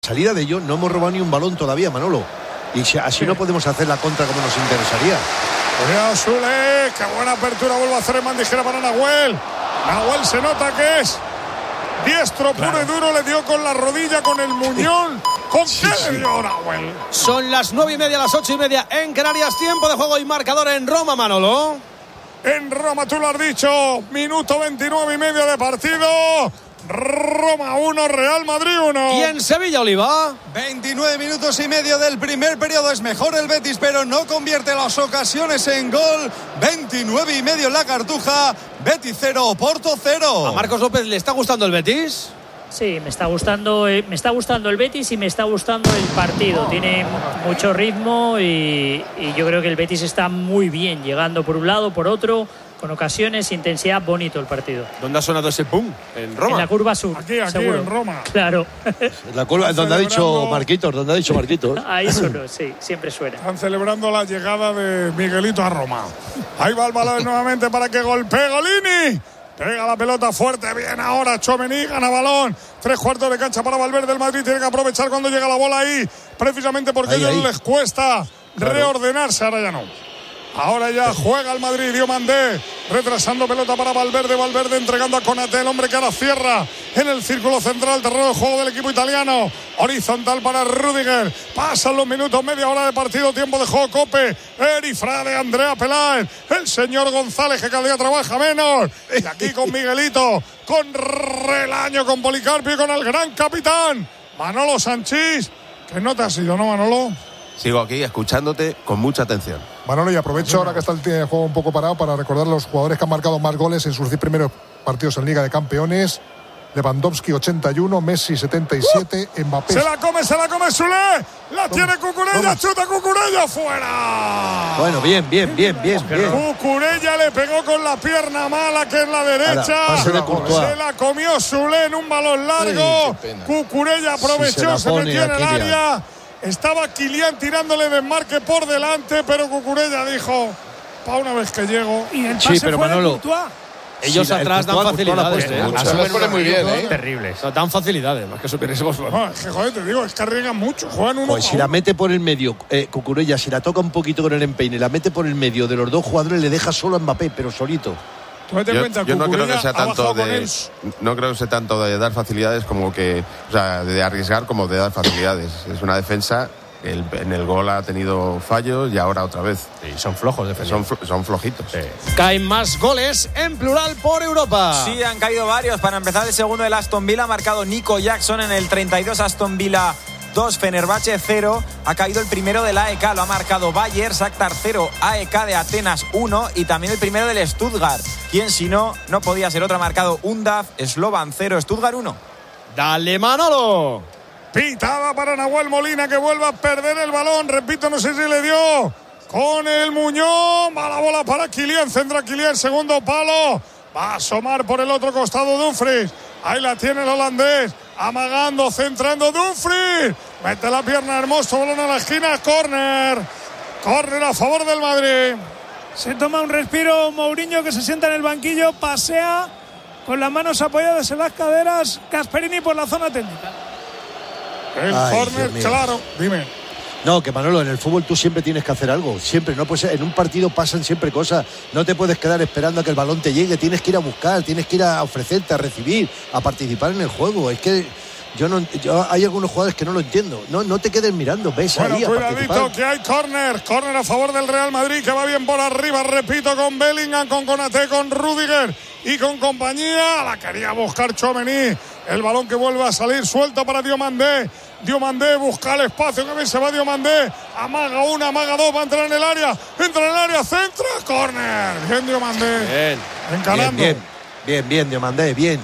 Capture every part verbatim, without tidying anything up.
salida de ellos no hemos robado ni un balón todavía, Manolo. Y si, así sí. no podemos hacer la contra como nos interesaría. Cuidado, Sule, qué buena apertura vuelve a hacer el Mandijera para Nahuel. Nahuel se nota que es diestro, puro claro. y duro, le dio con la rodilla, con el muñón. ¿Con sí, qué sí. le dio Nahuel? Son las nueve y media, las ocho y media en Canarias, tiempo de juego y marcador en Roma, Manolo. En Roma, tú lo has dicho, minuto veintinueve y medio de partido. Roma uno, Real Madrid uno. Y en Sevilla, Oliva. veintinueve minutos y medio del primer periodo. Es mejor el Betis, pero no convierte las ocasiones en gol. veintinueve y medio en la Cartuja. Betis cero, Porto cero. ¿A Marcos López le está gustando el Betis? Sí, me está gustando, me está gustando el Betis y me está gustando el partido. Tiene mucho ritmo y, y yo creo que el Betis está muy bien, llegando por un lado, por otro, con ocasiones, intensidad, bonito el partido. ¿Dónde ha sonado ese pum? En Roma. En la curva sur. Aquí, aquí seguro. En Roma. Claro. En la curva, donde ha dicho Marquitos, donde ha dicho Marquitos. Ahí sonó, sí, siempre suena. Están celebrando la llegada de Miguelito a Roma. Ahí va el balón nuevamente para que golpee Golini. Pega la pelota fuerte, bien ahora Tchouaméni, gana balón. Tres cuartos de cancha para Valverde. El Madrid tiene que aprovechar cuando llega la bola ahí, precisamente porque a ellos ahí. les cuesta claro. reordenarse. Ahora ya no. Ahora ya juega el Madrid, Diomandé, retrasando pelota para Valverde, Valverde entregando a Konaté, el hombre que ahora cierra en el círculo central, terreno de juego del equipo italiano, horizontal para Rüdiger, pasan los minutos, media hora de partido, tiempo de juego, Cope, Erifrade, Andrea Peláez, el señor González que cada día trabaja menos, y aquí con Miguelito, con Relaño, con Policarpio y con el gran capitán, Manolo Sanchís, que no te has ido, ¿no, Manolo? Sigo aquí escuchándote con mucha atención. Manolo, y aprovecho ahora que está el juego un poco parado para recordar a los jugadores que han marcado más goles en sus primeros partidos en Liga de Campeones. Lewandowski ochenta y uno, Messi setenta y siete, uh, Mbappé. Se la come, se la come Sule, la vamos, tiene Cucurella, vamos. Chuta Cucurella fuera. Bueno, bien, bien, bien, bien, bien. Cucurella le pegó con la pierna mala que es la derecha. Ahora, se la comió Sule en un balón largo. Sí, Cucurella aprovechó, si se, se metió en el área. Estaba Kylian tirándole desmarque por delante, pero Cucurella dijo, para una vez que llego. Y el pase sí, pero fue Manolo, ellos sí, atrás dan facilidades. Eh, se pone muy bien, ¿eh? Terribles. No, dan facilidades, más que supiésemos. No, es que, joder, te digo, es que arriesgan mucho. Juegan uno. Pues si la mete por el medio, eh, Cucurella, si la toca un poquito con el empeine, la mete por el medio de los dos jugadores, le deja solo a Mbappé, pero solito. Yo, cuenta, yo no creo que sea tanto de no creo que sea tanto de dar facilidades como que, o sea, de arriesgar como de dar facilidades. Es una defensa. El, en el gol ha tenido fallos y ahora otra vez. Sí, son flojos defensores. Son, son flojitos. Sí. Caen más goles en plural por Europa. Sí, han caído varios. Para empezar, el segundo del Aston Villa ha marcado Nico Jackson en el treinta y dos. Aston Villa dos, Fenerbahce cero. Ha caído el primero del A E K, lo ha marcado Bayer, Shakhtar cero, A E K de Atenas uno y también el primero del Stuttgart. Quien si no, no podía ser otro, ha marcado Undav, Slovan cero, Stuttgart uno. Dale, Manolo. Pitada para Nahuel Molina que vuelve a perder el balón. Repito, no sé si le dio con el Muñoz. Va la bola para Kylian, centra Kylian, segundo palo. Va a asomar por el otro costado Dumfries. Ahí la tiene el holandés. Amagando, centrando Dumfries. Mete la pierna, hermoso balón a la esquina. Córner. Córner a favor del Madrid. Se toma un respiro Mourinho, que se sienta en el banquillo. Pasea con las manos apoyadas en las caderas. Gasperini por la zona técnica. El córner, claro, dime. No, que Manolo, en el fútbol tú siempre tienes que hacer algo, siempre, no puedes, en un partido pasan siempre cosas, no te puedes quedar esperando a que el balón te llegue, tienes que ir a buscar, tienes que ir a ofrecerte, a recibir, a participar en el juego. Es que yo no, yo, hay algunos jugadores que no lo entiendo, no, no te quedes mirando, ves bueno, ahí a cuidadito participar. Que hay córner, córner a favor del Real Madrid, que va bien por arriba, repito, con Bellingham, con Konaté, con Rüdiger y con compañía. La quería buscar Tchouaméni, el balón que vuelve a salir suelto para Diomandé. Diomandé busca el espacio, que bien se va Diomandé, amaga una, amaga dos, va a entrar en el área, entra en el área, centra, córner, bien Diomandé, bien, encarando, bien, bien, bien Diomandé, bien.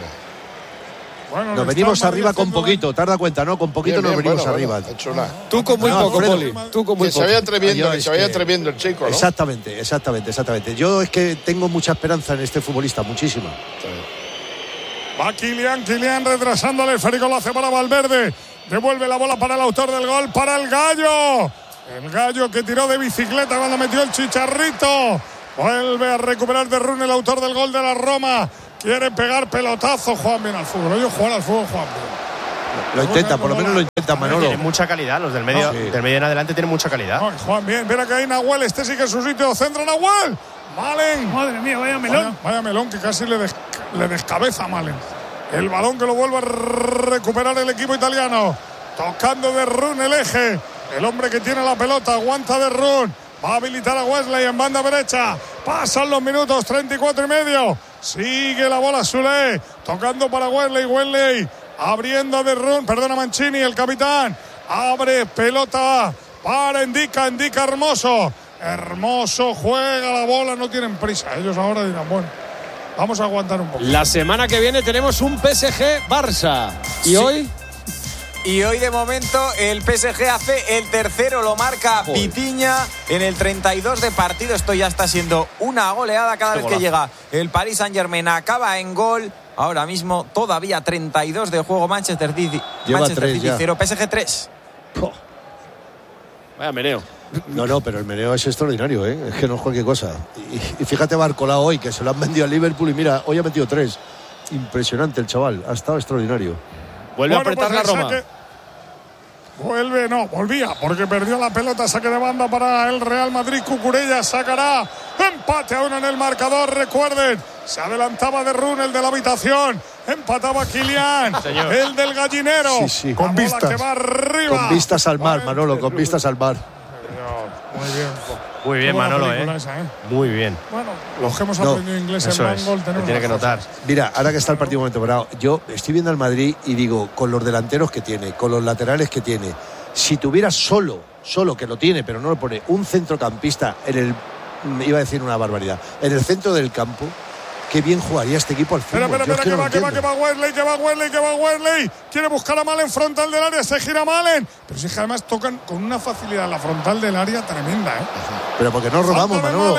Bueno, nos venimos arriba con poquito, te has dado cuenta, ¿no? Con poquito bien, nos bien, venimos bueno, arriba. Bueno, tú con muy no, poco, Poli. Tú con muy que poco. Se vaya atreviendo, que se vaya atreviendo el chico, ¿no? Exactamente, exactamente, exactamente. Yo es que tengo mucha esperanza en este futbolista, muchísima. Sí. Va Kylian, Kylian retrasando el esférico, lo hace para Valverde. Devuelve la bola para el autor del gol, para el Gallo. El Gallo que tiró de bicicleta cuando metió el chicharrito. Vuelve a recuperar de Rune, el autor del gol de la Roma. Quiere pegar pelotazo, Juan bien al fútbol. Ellos juegan al fútbol, Juan bien. Lo intenta, por lo menos lo intenta Manolo. Tienen mucha calidad, los del medio, no, sí. del medio en adelante tienen mucha calidad. Ay, Juan, bien, mira que ahí Nahuel, este sí que es su sitio, centro Nahuel. Malen. Madre mía, vaya melón. Vaya, vaya melón que casi le, des, le descabeza a Malen. El balón que lo vuelve a recuperar el equipo italiano. Tocando de Run el eje. El hombre que tiene la pelota, aguanta de Run. Va a habilitar a Wesley en banda derecha. Pasan los minutos, treinta y cuatro y medio. Sigue la bola Zule. Tocando para Wesley. Wesley abriendo de Run. Perdona Mancini, el capitán. Abre pelota para Indica. Indica Hermoso. Hermoso juega la bola. No tienen prisa. Ellos ahora dirán, bueno, vamos a aguantar un poco. La semana que viene tenemos un P S G Barça. ¿Y sí. hoy? Y hoy de momento el P S G hace el tercero, lo marca Joder. Pitiña en el treinta y dos de partido. Esto ya está siendo una goleada cada Qué vez golazo. que llega el Paris Saint-Germain. Acaba en gol. Ahora mismo todavía treinta y dos de juego. Manchester City, Manchester City cero, P S G tres. Oh. Vaya meneo. No, no, pero el meneo es extraordinario, ¿eh? Es que no es cualquier cosa. Y, y fíjate Barcola hoy, que se lo han vendido al Liverpool y mira, hoy ha metido tres. Impresionante el chaval, ha estado extraordinario. Vuelve bueno, a apretar pues la Roma. Saque. Vuelve, no, volvía, porque perdió la pelota, saque de banda para el Real Madrid. Cucurella sacará empate a uno en el marcador. Recuerden, se adelantaba de Run, el de la habitación. Empataba Kylian, el del gallinero. Sí, sí. Con vistas. Que va arriba. Con vistas al mar, Manolo, con vistas al mar. Muy bien. Muy bien, Manolo, ¿eh? Esa, ¿eh? Muy bien. Bueno, los que hemos aprendido no, inglés en Mangol tenemos. Tiene que notar. Mira, ahora que está el partido momento parado, yo estoy viendo al Madrid y digo, con los delanteros que tiene, con los laterales que tiene, si tuviera solo, solo que lo tiene, pero no lo pone, un centrocampista en el, iba a decir una barbaridad, en el centro del campo, qué bien jugaría este equipo al fútbol. Espera, espera, espera, que, no va, que va, que va Wesley, que va Wesley, que va Wesley. Quiere buscar a Malen frontal del área, se gira Malen. Pero si es que además tocan con una facilidad la frontal del área tremenda, ¿eh? Pero porque no robamos, Manolo.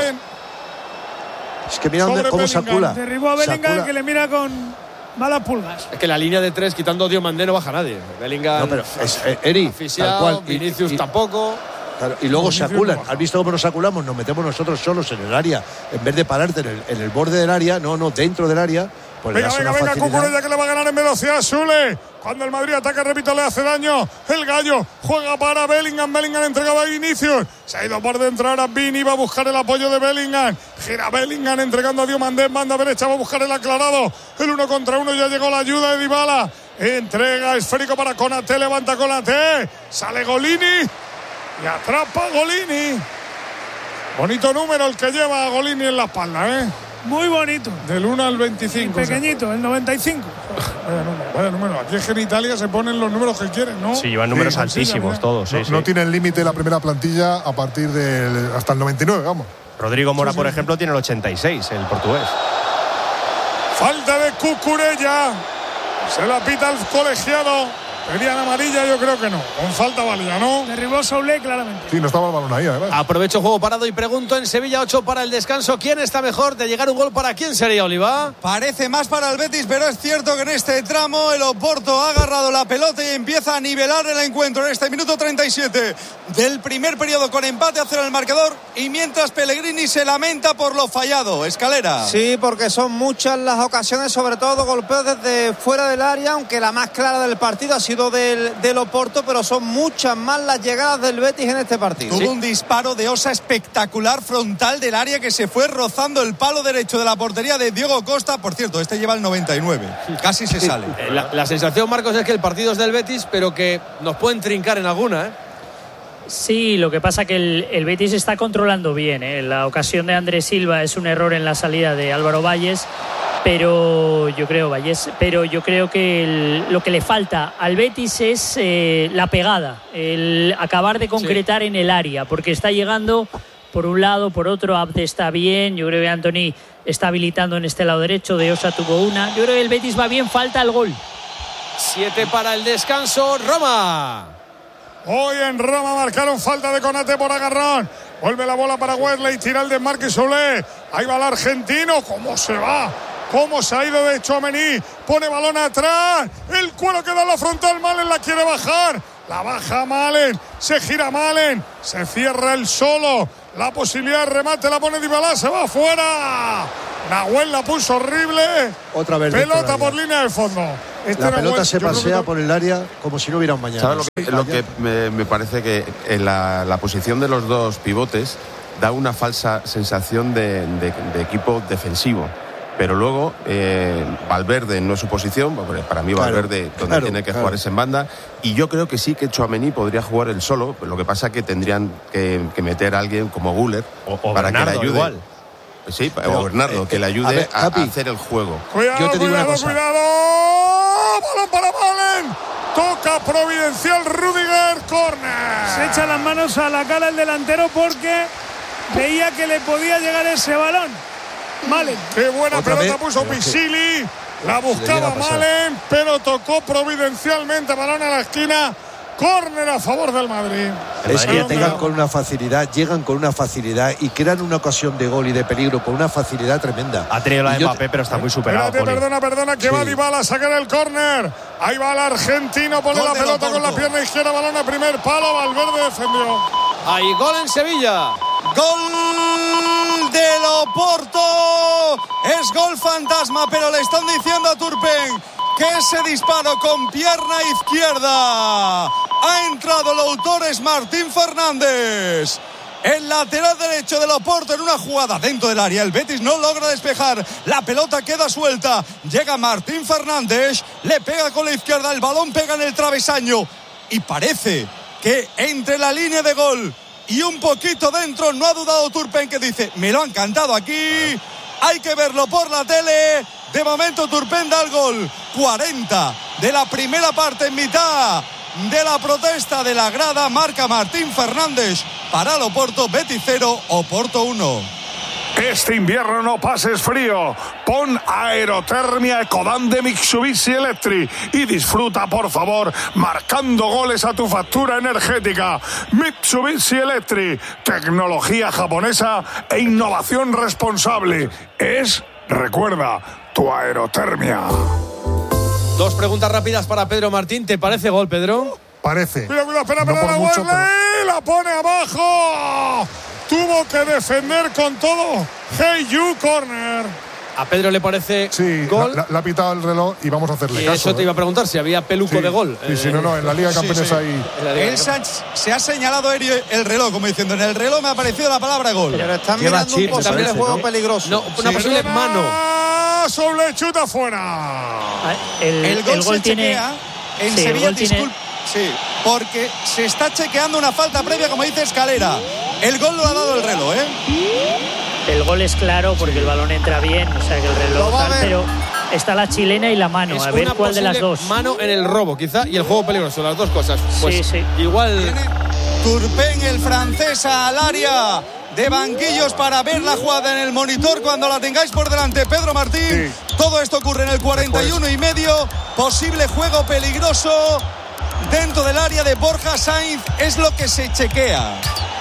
Es que mira dónde, cómo sacula. Derribó a Bellingham, que le mira con malas pulgas. Es que la línea de tres, quitando a Diomandé, no baja nadie. Bellingham, no, pero es, eh, Eri, tal cual. Vinicius y, y, tampoco. Claro, y luego se aculan. ¿Has visto cómo nos saculamos? Nos metemos nosotros solos en el área. En vez de pararte en el, en el borde del área, no, no, dentro del área. Pues venga, venga, venga, Cucurella que le va a ganar en velocidad a Zule. Cuando el Madrid ataca, repito, le hace daño. El gallo juega para Bellingham. Bellingham entregaba a Vinicius. Se ha ido por dentro ahora Vini. Va a buscar el apoyo de Bellingham. Gira Bellingham entregando a Diomandé. Banda derecha. Va a buscar el aclarado. El uno contra uno. Ya llegó la ayuda de Dybala. Entrega esférico para Konaté. Levanta Konaté. Sale Golini. Y atrapa a Golini. Bonito número el que lleva a Golini en la espalda, ¿eh? Muy bonito. Del uno al veinticinco. Y pequeñito, o sea. El noventa y cinco. Vaya número, vaya número. Aquí es que en Italia se ponen los números que quieren, ¿no? Sí, llevan números sí, altísimos todos. Sí, no, sí. no tienen límite la primera plantilla a partir del hasta el noventa y nueve, vamos. Rodrigo Mora, sí, sí. por ejemplo, tiene el ochenta y seis, el portugués. Falta de Cucurella. Se la pita el colegiado. Pedían amarilla, yo creo que no. Con falta válida, ¿no? Derribó Soule claramente. Sí, no estaba el balón ahí, además. Aprovecho juego parado y pregunto en Sevilla ocho para el descanso. ¿Quién está mejor de llegar un gol para quién sería, Oliva? Parece más para el Betis, pero es cierto que en este tramo el Oporto ha agarrado la pelota y empieza a nivelar el encuentro en este minuto treinta y siete del primer periodo con empate a cero en el marcador y mientras Pellegrini se lamenta por lo fallado. Escalera. Sí, porque son muchas las ocasiones, sobre todo golpeos desde fuera del área, aunque la más clara del partido ha sido Del, del Oporto, pero son muchas más las llegadas del Betis en este partido. Tuvo ¿Sí? un disparo de Osa espectacular frontal del área que se fue rozando el palo derecho de la portería de Diego Costa. Por cierto, este lleva el noventa y nueve. Casi se sale. La, la sensación, Marcos, es que el partido es del Betis, pero que nos pueden trincar en alguna, ¿eh? Sí, lo que pasa que el, el Betis está controlando bien, ¿eh? La ocasión de Andrés Silva es un error en la salida de Álvaro Valles, pero yo creo Valles, pero yo creo que el, lo que le falta al Betis es eh, la pegada, el acabar de concretar sí. en el área, porque está llegando por un lado, por otro. Abde está bien, yo creo que Antony está habilitando en este lado derecho, De Osa tuvo una, yo creo que el Betis va bien, falta el gol. Siete para el descanso, Roma. Hoy en Roma marcaron falta de Konaté por agarrón. Vuelve la bola para Wesley, tira el desmarque Soule. Ahí va el argentino, ¿cómo se va? ¿Cómo se ha ido de Tchouaméni? Pone balón atrás. El cuero queda en la frontal. Malen la quiere bajar. La baja Malen. Se gira Malen. Se cierra el solo. La posibilidad de remate la pone Dybala. Se va afuera. Nahuel la puso horrible. Otra vez. Pelota por línea de fondo. Este la pelota Nahuel, se pasea que... por el área como si no hubiera un mañana. ¿Sabes lo que, lo que me, me parece que en la, la posición de los dos pivotes da una falsa sensación de, de, de equipo defensivo? Pero luego eh, Valverde no es su posición, para mí Valverde claro, donde claro, tiene que claro. jugar es en banda, y yo creo que sí que Tchouaméni podría jugar él solo, lo que pasa es que tendrían que, que meter a alguien como Güler o, o para Bernardo, que le ayude. Igual. Sí, Pero, o Bernardo, eh, que le ayude a, ver, a, a hacer el juego. Cuidado, yo te digo cuidado, una cosa. cuidado. Balón para Valen. Toca Providencial Rudiger, córner. Se echa las manos a la cara el delantero porque veía que le podía llegar ese balón. Malen. Qué buena Otra pelota vez, puso Pisili. La buscaba Malen, pero tocó providencialmente balón a la esquina. Córner a favor del Madrid. Es que llegan con una facilidad, llegan con una facilidad y crean una ocasión de gol y de peligro con una facilidad tremenda. Ha tenido la de Mbappé, pero está muy superado. Espérate, perdona, perdona, que sí. va Dybala a sacar el córner. Ahí va el argentino, pone la pelota con la pierna izquierda, balón a primer palo, Valverde defendió. Hay gol en Sevilla. Gol del Oporto. Es gol fantasma, pero le están diciendo a Turpin que ese disparo con pierna izquierda ha entrado el autor, es Martín Fernández. El lateral derecho del Oporto en una jugada dentro del área. El Betis no logra despejar. La pelota queda suelta. Llega Martín Fernández. Le pega con la izquierda. El balón pega en el travesaño. Y parece que entre la línea de gol y un poquito dentro no ha dudado Turpin, que dice: me lo han cantado aquí. Hay que verlo por la tele. De momento Turpin da el gol. cuarenta de la primera parte, en mitad de la protesta de la grada. Marca Martín Fernández para el Oporto. Betis cero, Oporto uno. Este invierno no pases frío. Pon aerotermia Ecodan de Mitsubishi Electric y disfruta, por favor, marcando goles a tu factura energética. Mitsubishi Electric, tecnología japonesa e innovación responsable. Es, recuerda, tu aerotermia. Dos preguntas rápidas para Pedro Martín. ¿Te parece gol, Pedro? Parece. Cuidado, cuidado, espera, no espera, por mucho, pero... la pone abajo. Tuvo que defender con todo. Hey, you, corner. ¿A Pedro le parece sí, gol? Le ha pitado el reloj y vamos a hacerle y caso. Eso te ¿eh? iba a preguntar, si había peluco sí, de gol. Sí, sí, no, no, en la Liga de Campeones sí, sí. hay... Él se ha, se ha señalado el reloj, como diciendo, en el reloj me ha aparecido la palabra gol. Pero están mirando un posible juego ¿no? peligroso. No, una sí. posible mano. Sobre chuta fuera. El, el gol, el gol se tiene... chequea en sí, Sevilla, disculpe. tiene... Sí, porque se está chequeando una falta previa, como dice Escalera. El gol lo ha dado el reloj, ¿eh? El gol es claro porque el balón entra bien, o sea que el reloj tal, pero está la chilena y la mano, es a ver cuál de las dos. Mano en el robo, quizá, y el juego peligroso, las dos cosas. Pues sí, sí. Igual. Tiene Turpin, el francés, al área de banquillos para ver la jugada en el monitor cuando la tengáis por delante. Pedro Martín, sí. Todo esto ocurre en el cuarenta y uno y medio. Posible juego peligroso dentro del área de Borja Sainz, es lo que se chequea. A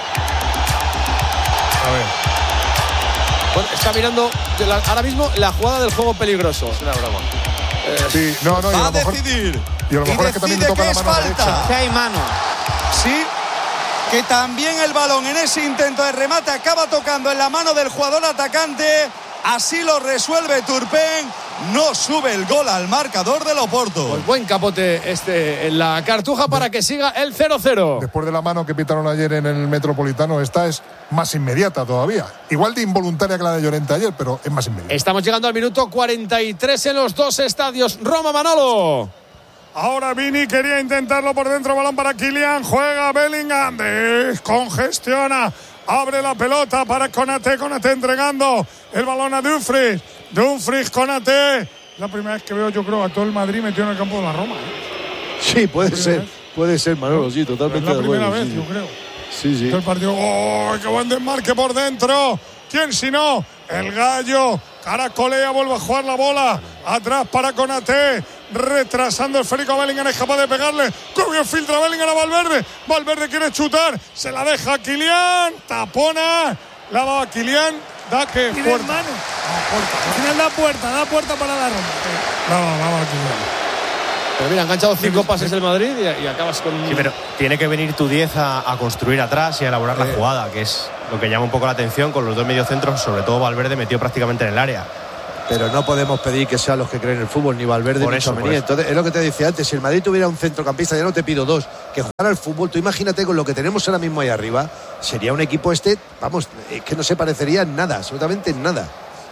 ver. Bueno, está mirando la, ahora mismo la jugada del juego peligroso. Es una broma. Eh, sí, no, no, va y a, a lo mejor, decidir. Y a lo mejor y es que también le toca que la es mano falta. derecha. Que hay mano. Sí, que también el balón en ese intento de remate acaba tocando en la mano del jugador atacante. Así lo resuelve Turpin. No sube el gol al marcador del Oporto. Pues buen capote este en la Cartuja para que siga el cero cero. Después de la mano que pitaron ayer en el Metropolitano, esta es más inmediata todavía. Igual de involuntaria que la de Llorente ayer, pero es más inmediata. Estamos llegando al minuto cuarenta y tres en los dos estadios. Roma, Manolo. Ahora Vini quería intentarlo por dentro, balón para Kylian, juega Bellingham, descongestiona, abre la pelota para Konaté, Konaté entregando el balón a Dumfries, Dumfries, Konaté. La primera vez que veo, yo creo, a todo el Madrid metido en el campo de la Roma, ¿eh? Sí, puede ser, vez. puede ser, Manolo, sí, totalmente. Es la primera acuerdo, vez, sí. yo creo. Sí, sí. El partido, ¡oh, qué buen desmarque por dentro! ¿Quién si no? El Gallo, caracolea, vuelve a jugar la bola, atrás para Konaté, retrasando el esférico a Bellingham, es capaz de pegarle, ¡qué bien filtra Bellingham a Valverde! Valverde quiere chutar, se la deja a Kylian, tapona, la va a Kylian, da que Tiene puerta. mano. Ah, puerta. Al final da puerta, da puerta para la Roma. La va, la va a Kylian. Pero mira, ha enganchado cinco pases el Madrid y, y acabas con... Sí, pero tiene que venir tu diez a, a construir atrás y a elaborar la jugada, que es lo que llama un poco la atención con los dos mediocentros, sobre todo Valverde metido prácticamente en el área. Pero no podemos pedir que sean los que creen en el fútbol, ni Valverde ni Tchouaméni. Entonces, es lo que te decía antes, si el Madrid tuviera un centrocampista, ya no te pido dos, que jugara al fútbol, tú imagínate con lo que tenemos ahora mismo ahí arriba, sería un equipo este, vamos, es que no se parecería en nada, absolutamente en nada.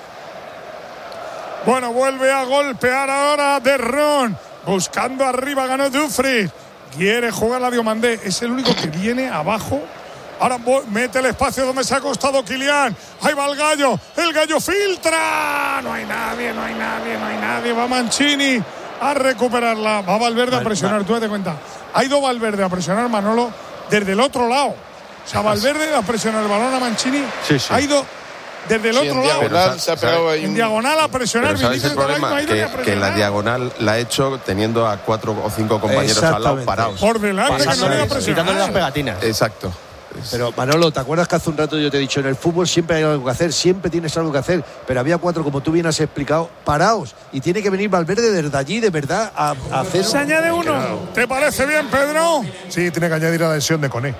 Bueno, vuelve a golpear ahora De Ron, buscando arriba, ganó Dumfries, quiere jugar la Diomandé, es el único que viene abajo. Ahora mete el espacio donde se ha acostado Kylian. Ahí va el Gallo. El Gallo filtra. No hay nadie, no hay nadie, no hay nadie. Va Mancini a recuperarla. Va Valverde a presionar. Tú date cuenta. Ha ido Valverde a presionar Manolo desde el otro lado. O sea, Valverde a presionar el balón a Mancini. Sí, sí. Ha ido desde el sí, otro en lado. Diagonal, se ha pegado ahí un... En diagonal a presionar. Pero ¿sabes el problema? Que, que la diagonal la ha hecho teniendo a cuatro o cinco compañeros al lado parados. Por delante, que no le ha presionado. Quitándole las pegatinas. Exacto. Pero Manolo, ¿te acuerdas que hace un rato yo te he dicho, en el fútbol siempre hay algo que hacer, siempre tienes algo que hacer, pero había cuatro, como tú bien has explicado, parados, y tiene que venir Valverde desde allí, de verdad, a, a hacer... Se añade uno. ¿Te parece bien, Pedro? Sí, tiene que añadir la lesión de Koné.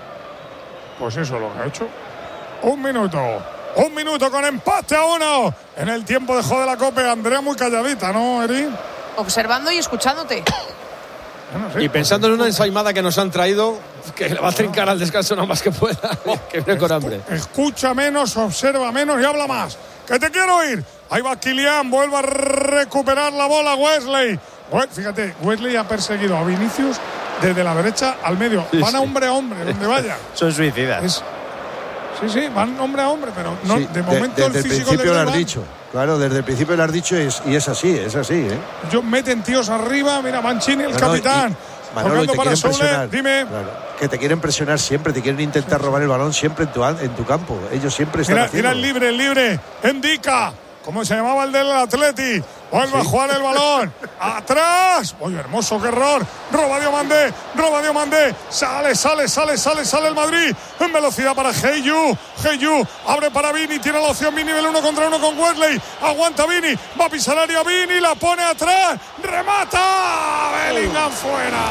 Pues eso es lo que ha hecho. Un minuto, un minuto con empate a uno en el tiempo de juego de la Copa. Andrea muy calladita, ¿no, Eri? Observando y escuchándote. Bueno, sí, y pensando en una ensaimada que nos han traído, que le va a trincar al descanso nada más que pueda, que viene con hambre. Escucha menos, observa menos y habla más. ¡Que te quiero oír! Ahí va Kylian, vuelve a recuperar la bola Wesley. Fíjate, Wesley ha perseguido a Vinicius desde la derecha al medio. Sí, van a hombre a hombre, donde vaya. Son suicidas. Es, sí, sí, van hombre a hombre, pero no, sí, de momento de, desde el físico el principio del lo has dicho. Claro, desde el principio lo has dicho es, y es así, es así, ¿eh? Yo meten tíos arriba, mira, Mancini, el no, capitán. No, y, Manolo, y te quieren presionar. Dime. Claro, que te quieren presionar siempre, te quieren intentar robar el balón siempre en tu, en tu campo. Ellos siempre están mira, haciendo. Mira el libre, el libre. Indica. ¿Cómo se llamaba el del Atleti? Vuelve sí. a jugar el balón. ¡Atrás! ¡Oye, hermoso, qué error! Roba Diomandé, roba Diomandé. Sale, sale, sale, sale, sale el Madrid. En velocidad para Heyu. Heyu abre para Vini. Tiene la opción Vini del uno contra uno con Wesley. Aguanta Vini. Va a pisar área Vini. La pone atrás. ¡Remata! Bellingham fuera.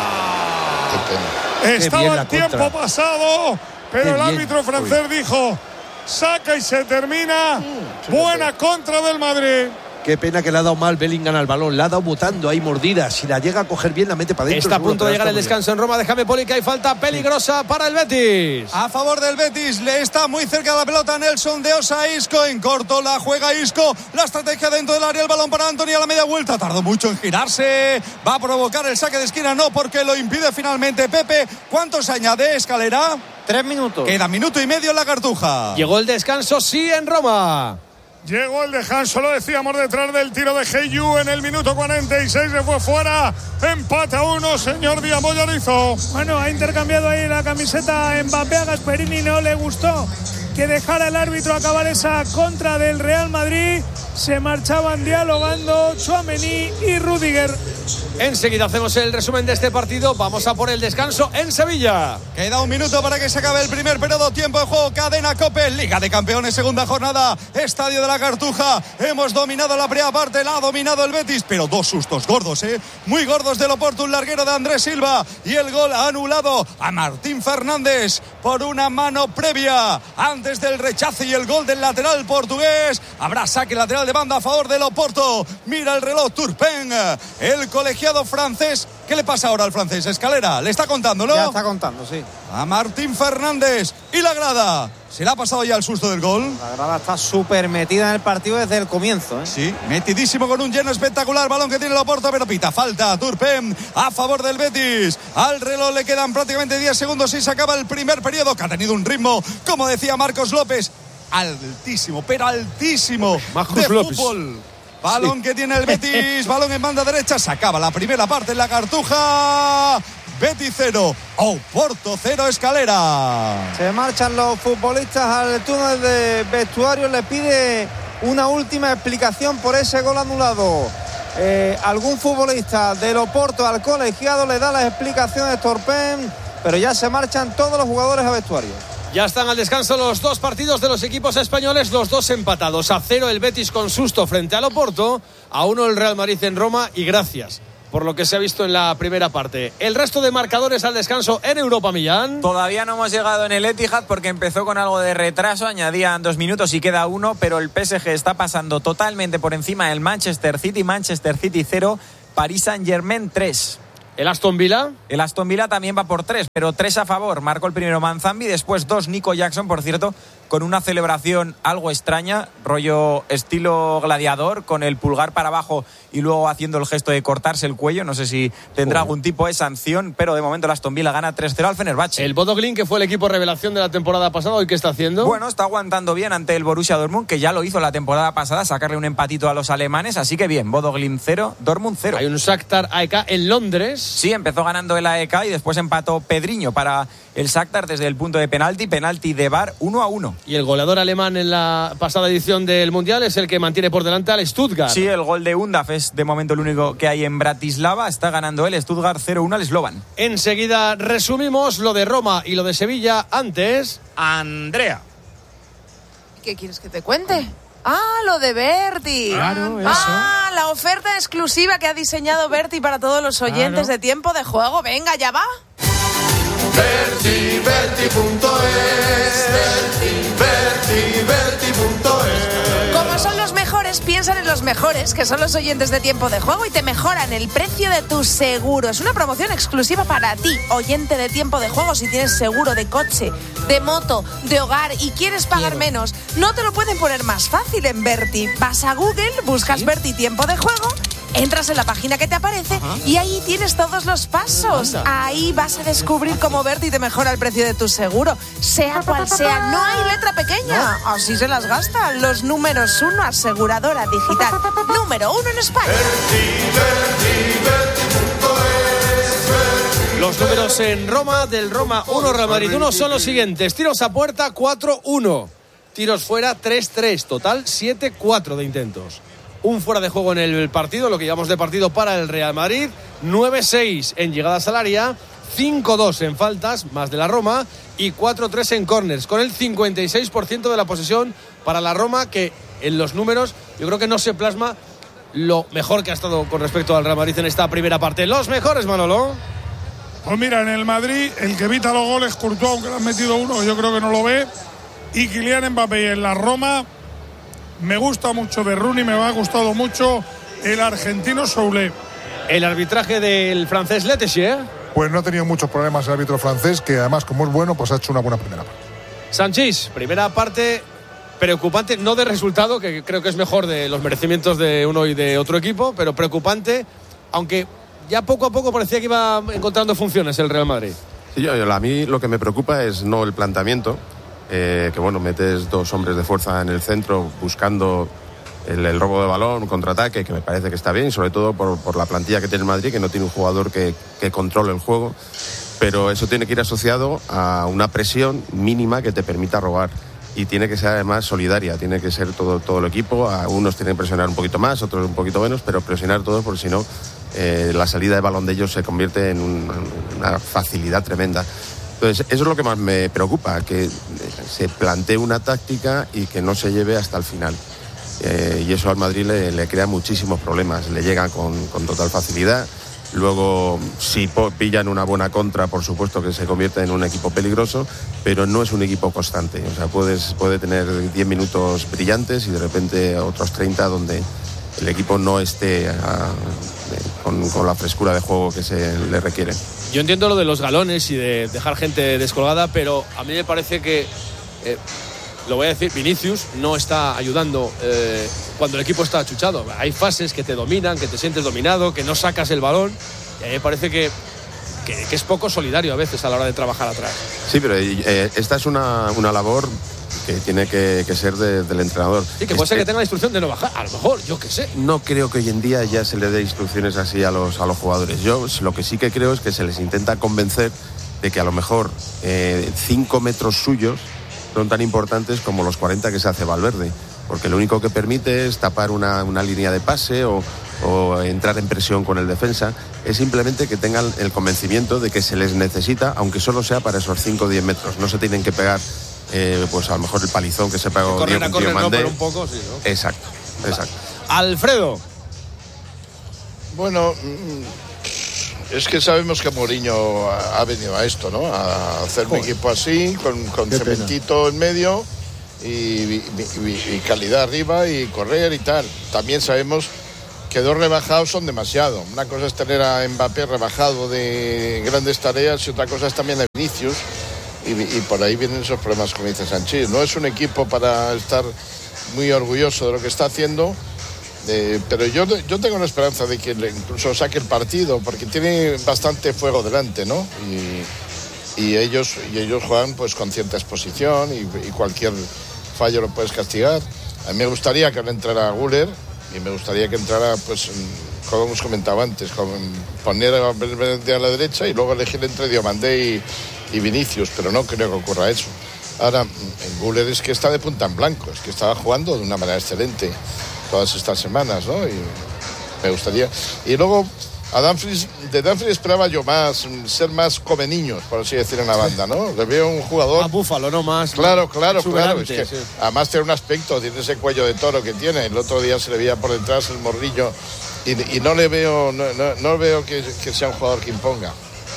Estaba el tiempo contra. pasado. Pero el árbitro francés Uy. dijo... Saca y se termina. Mm, Buena contra del Madrid. Qué pena que le ha dado mal Bellingham al balón. Le ha dado botando ahí mordida. Si la llega a coger bien, la mete para adentro. Está a punto de llegar el descanso en Roma. Déjame, Poli, que hay falta peligrosa para el Betis. A favor del Betis. Le está muy cerca de la pelota Nelson de Osa. Isco en corto. La juega Isco. La estrategia dentro del área. El balón para Anthony a la media vuelta. Tardó mucho en girarse. Va a provocar el saque de esquina. No, porque lo impide finalmente Pepe. ¿Cuánto se añade, Escalera? Tres minutos. Queda minuto y medio en la Cartuja. Llegó el descanso, sí, en Roma. Llegó el descanso, lo decíamos, detrás del tiro de Heyu en el minuto cuarenta y seis. Se fue fuera. Empate a uno, señor Diamollarizo. Bueno, ha intercambiado ahí la camiseta Mbappé. A Gasperini no le gustó que dejara el árbitro acabar esa contra del Real Madrid. Se marchaban dialogando Tchouaméni y Rüdiger. Enseguida hacemos el resumen de este partido. Vamos a por el descanso en Sevilla. Queda un minuto para que se acabe el primer periodo. Tiempo de juego. Cadena COPE. Liga de Campeones, segunda jornada. Estadio de la Cartuja. Hemos dominado la primera parte. La ha dominado el Betis. Pero dos sustos gordos, ¿eh? Muy gordos del Oporto. Un larguero de Andrés Silva. Y el gol anulado a Martín Fernández por una mano previa. Antes del rechace y el gol del lateral portugués. Habrá saque lateral de banda a favor del Oporto. Mira el reloj. Turpin. El colegiado francés. ¿Qué le pasa ahora al francés? Escalera, le está contando, ¿no? Ya está contando, sí. A Martín Fernández. Y la grada. ¿Se le ha pasado ya el susto del gol? La grada está súper metida en el partido desde el comienzo, ¿eh? Sí, metidísimo con un lleno espectacular. Balón que tiene el Oporto, pero pita falta. Turpin a favor del Betis. Al reloj le quedan prácticamente diez segundos y se acaba el primer periodo, que ha tenido un ritmo, como decía Marcos López, altísimo, pero altísimo Marcos de López. Fútbol. Balón sí. que tiene el Betis, balón en banda derecha. Se acaba la primera parte en la Cartuja. Betis cero, Oporto cero, Escalera. Se marchan los futbolistas al túnel de vestuario. Le pide una última explicación por ese gol anulado. Eh, algún futbolista del Oporto al colegiado le da las explicaciones Turpin, pero ya se marchan todos los jugadores a vestuario. Ya están al descanso los dos partidos de los equipos españoles, los dos empatados. A cero el Betis con susto frente al Oporto, a uno el Real Madrid en Roma y gracias por lo que se ha visto en la primera parte. El resto de marcadores al descanso en Europa, Millán. Todavía no hemos llegado en el Etihad porque empezó con algo de retraso, añadían dos minutos y queda uno, pero el P S G está pasando totalmente por encima del Manchester City. Manchester City cero, Paris Saint-Germain tres. ¿El Aston Villa? El Aston Villa también va por tres, pero tres a favor. Marcó el primero Manzambi, después dos Nico Jackson, por cierto, con una celebración algo extraña, rollo estilo gladiador, con el pulgar para abajo y luego haciendo el gesto de cortarse el cuello. No sé si tendrá oh. algún tipo de sanción, pero de momento el Aston Villa gana tres cero al Fenerbahce. El Bodo Glimt, que fue el equipo revelación de la temporada pasada, ¿hoy qué está haciendo? Bueno, está aguantando bien ante el Borussia Dortmund, que ya lo hizo la temporada pasada, sacarle un empatito a los alemanes, así que bien, Bodo Glimt cero, Dortmund cero. Hay un Shakhtar A E K en Londres. Sí, empezó ganando el A E K y después empató Pedriño para el Shakhtar desde el punto de penalti, penalti de V A R uno a uno. Y el goleador alemán en la pasada edición del Mundial es el que mantiene por delante al Stuttgart. Sí, el gol de Undaf es de momento el único que hay en Bratislava. Está ganando el Stuttgart cero uno al Slovan. Enseguida resumimos lo de Roma y lo de Sevilla. Antes, Andrea. ¿Qué quieres que te cuente? Ah, lo de Berti. Claro, eso. Ah, la oferta exclusiva que ha diseñado Berti para todos los oyentes claro. de Tiempo de Juego. Venga, ya va. Berti, Berti punto es, Berti, Berti, Berti punto es. Como son los mejores, piensan en los mejores, que son los oyentes de Tiempo de Juego, y te mejoran el precio de tu seguro. Es una promoción exclusiva para ti, oyente de Tiempo de Juego. Si tienes seguro de coche, de moto, de hogar y quieres pagar Quiero. menos, no te lo pueden poner más fácil en Berti. Vas a Google, buscas ¿Sí? Berti Tiempo de Juego, entras en la página que te aparece Ajá. y ahí tienes todos los pasos. Anda. Ahí vas a descubrir cómo Berti te mejora el precio de tu seguro, sea cual sea. No hay letra pequeña. No. Así se las gasta. Los números uno, aseguradora digital número uno en España. Berti, Berti, Berti punto es. Los números en Roma, del Roma uno, Real Madrid uno, son los siguientes. Tiros a puerta cuatro uno. Tiros fuera tres tres. Total siete cuatro de intentos. Un fuera de juego en el partido, lo que llamamos de partido para el Real Madrid. nueve seis en llegadas al área, cinco dos en faltas, más de la Roma, y cuatro tres en córners, con el cincuenta y seis por ciento de la posesión para la Roma, que en los números yo creo que no se plasma lo mejor que ha estado con respecto al Real Madrid en esta primera parte. Los mejores, Manolo. Pues mira, en el Madrid, el que evita los goles, Courtois, aunque le han metido uno, yo creo que no lo ve, y Kylian Mbappé. Y en la Roma me gusta mucho de Rooney, me ha gustado mucho el argentino Soulé. El arbitraje del francés Letessier. Pues no ha tenido muchos problemas el árbitro francés, que además, como es bueno, pues ha hecho una buena primera parte. Sanchís, primera parte preocupante, no de resultado, que creo que es mejor de los merecimientos de uno y de otro equipo, pero preocupante, aunque ya poco a poco parecía que iba encontrando funciones el Real Madrid. Sí, yo, yo, a mí lo que me preocupa es no el planteamiento, eh, que bueno, metes dos hombres de fuerza en el centro buscando el, el robo de balón, contraataque, que me parece que está bien, y sobre todo por, por la plantilla que tiene el Madrid, que no tiene un jugador que, que controle el juego, pero eso tiene que ir asociado a una presión mínima que te permita robar. Y tiene que ser además solidaria, tiene que ser todo, todo el equipo. A unos tienen que presionar un poquito más, otros un poquito menos, pero presionar todos, porque si no, eh, la salida de balón de ellos se convierte en un, una facilidad tremenda. Entonces, eso es lo que más me preocupa, que se plantee una táctica y que no se lleve hasta el final. Eh, y eso al Madrid le, le crea muchísimos problemas, le llega con, con total facilidad. Luego, si pillan una buena contra, por supuesto que se convierte en un equipo peligroso, pero no es un equipo constante. O sea, puedes, puede tener diez minutos brillantes y de repente otros treinta donde el equipo no esté a, con, con la frescura de juego que se le requiere. Yo entiendo lo de los galones y de dejar gente descolgada, pero a mí me parece que, eh, lo voy a decir, Vinicius no está ayudando eh, cuando el equipo está achuchado. Hay fases que te dominan, que te sientes dominado, que no sacas el balón, y a mí me parece que, que, que es poco solidario a veces a la hora de trabajar atrás. Sí, pero eh, esta es una, una labor que tiene que, que ser de, del entrenador. Sí, que puede ser que tenga la instrucción de no bajar, a lo mejor, yo qué sé. No creo que hoy en día ya se le dé instrucciones así a los, a los jugadores. Yo lo que sí que creo es que se les intenta convencer de que a lo mejor eh, cinco metros suyos son tan importantes como los cuarenta que se hace Valverde, porque lo único que permite es tapar una, una línea de pase o, o entrar en presión con el defensa. Es simplemente que tengan el convencimiento de que se les necesita, aunque solo sea para esos cinco o diez metros. No se tienen que pegar Eh, pues a lo mejor el palizón que se pegó Diego Mandé. No, pero un poco, sí, ¿no? Exacto, exacto. Alfredo. Bueno, es que sabemos que Mourinho ha venido a esto, ¿no? A hacer un equipo así, con, con cementito en medio y, y, y, y calidad arriba y correr y tal. También sabemos que dos rebajados son demasiado. Una cosa es tener a Mbappé rebajado de grandes tareas y otra cosa es también a Vinicius. Y, y por ahí vienen esos problemas, como dice Sanchís. No es un equipo para estar muy orgulloso de lo que está haciendo. Eh, pero yo, yo tengo la esperanza de que incluso saque el partido, porque tiene bastante fuego delante, ¿no? Y, y, ellos, y ellos juegan pues con cierta exposición y, y cualquier fallo lo puedes castigar. A mí me gustaría que no entrara Güler y me gustaría que entrara, pues, como hemos comentado antes, con poner a Valverde a la derecha y luego elegir entre Diomandé y, y Vinicius, pero no creo que ocurra eso. Ahora, en Güler es que está de punta en blanco, es que estaba jugando de una manera excelente todas estas semanas, ¿no? Y me gustaría. Y luego, a Dumfries, de Dumfries esperaba yo más, ser más come niños, por así decir, en la banda, ¿no? Le veo un jugador. A Búfalo, no más. Claro, claro, claro. Es que sí. Además tiene un aspecto, tiene ese cuello de toro que tiene. El otro día se le veía por detrás el morrillo y, y no le veo, no, no, no veo que, que sea un jugador que imponga.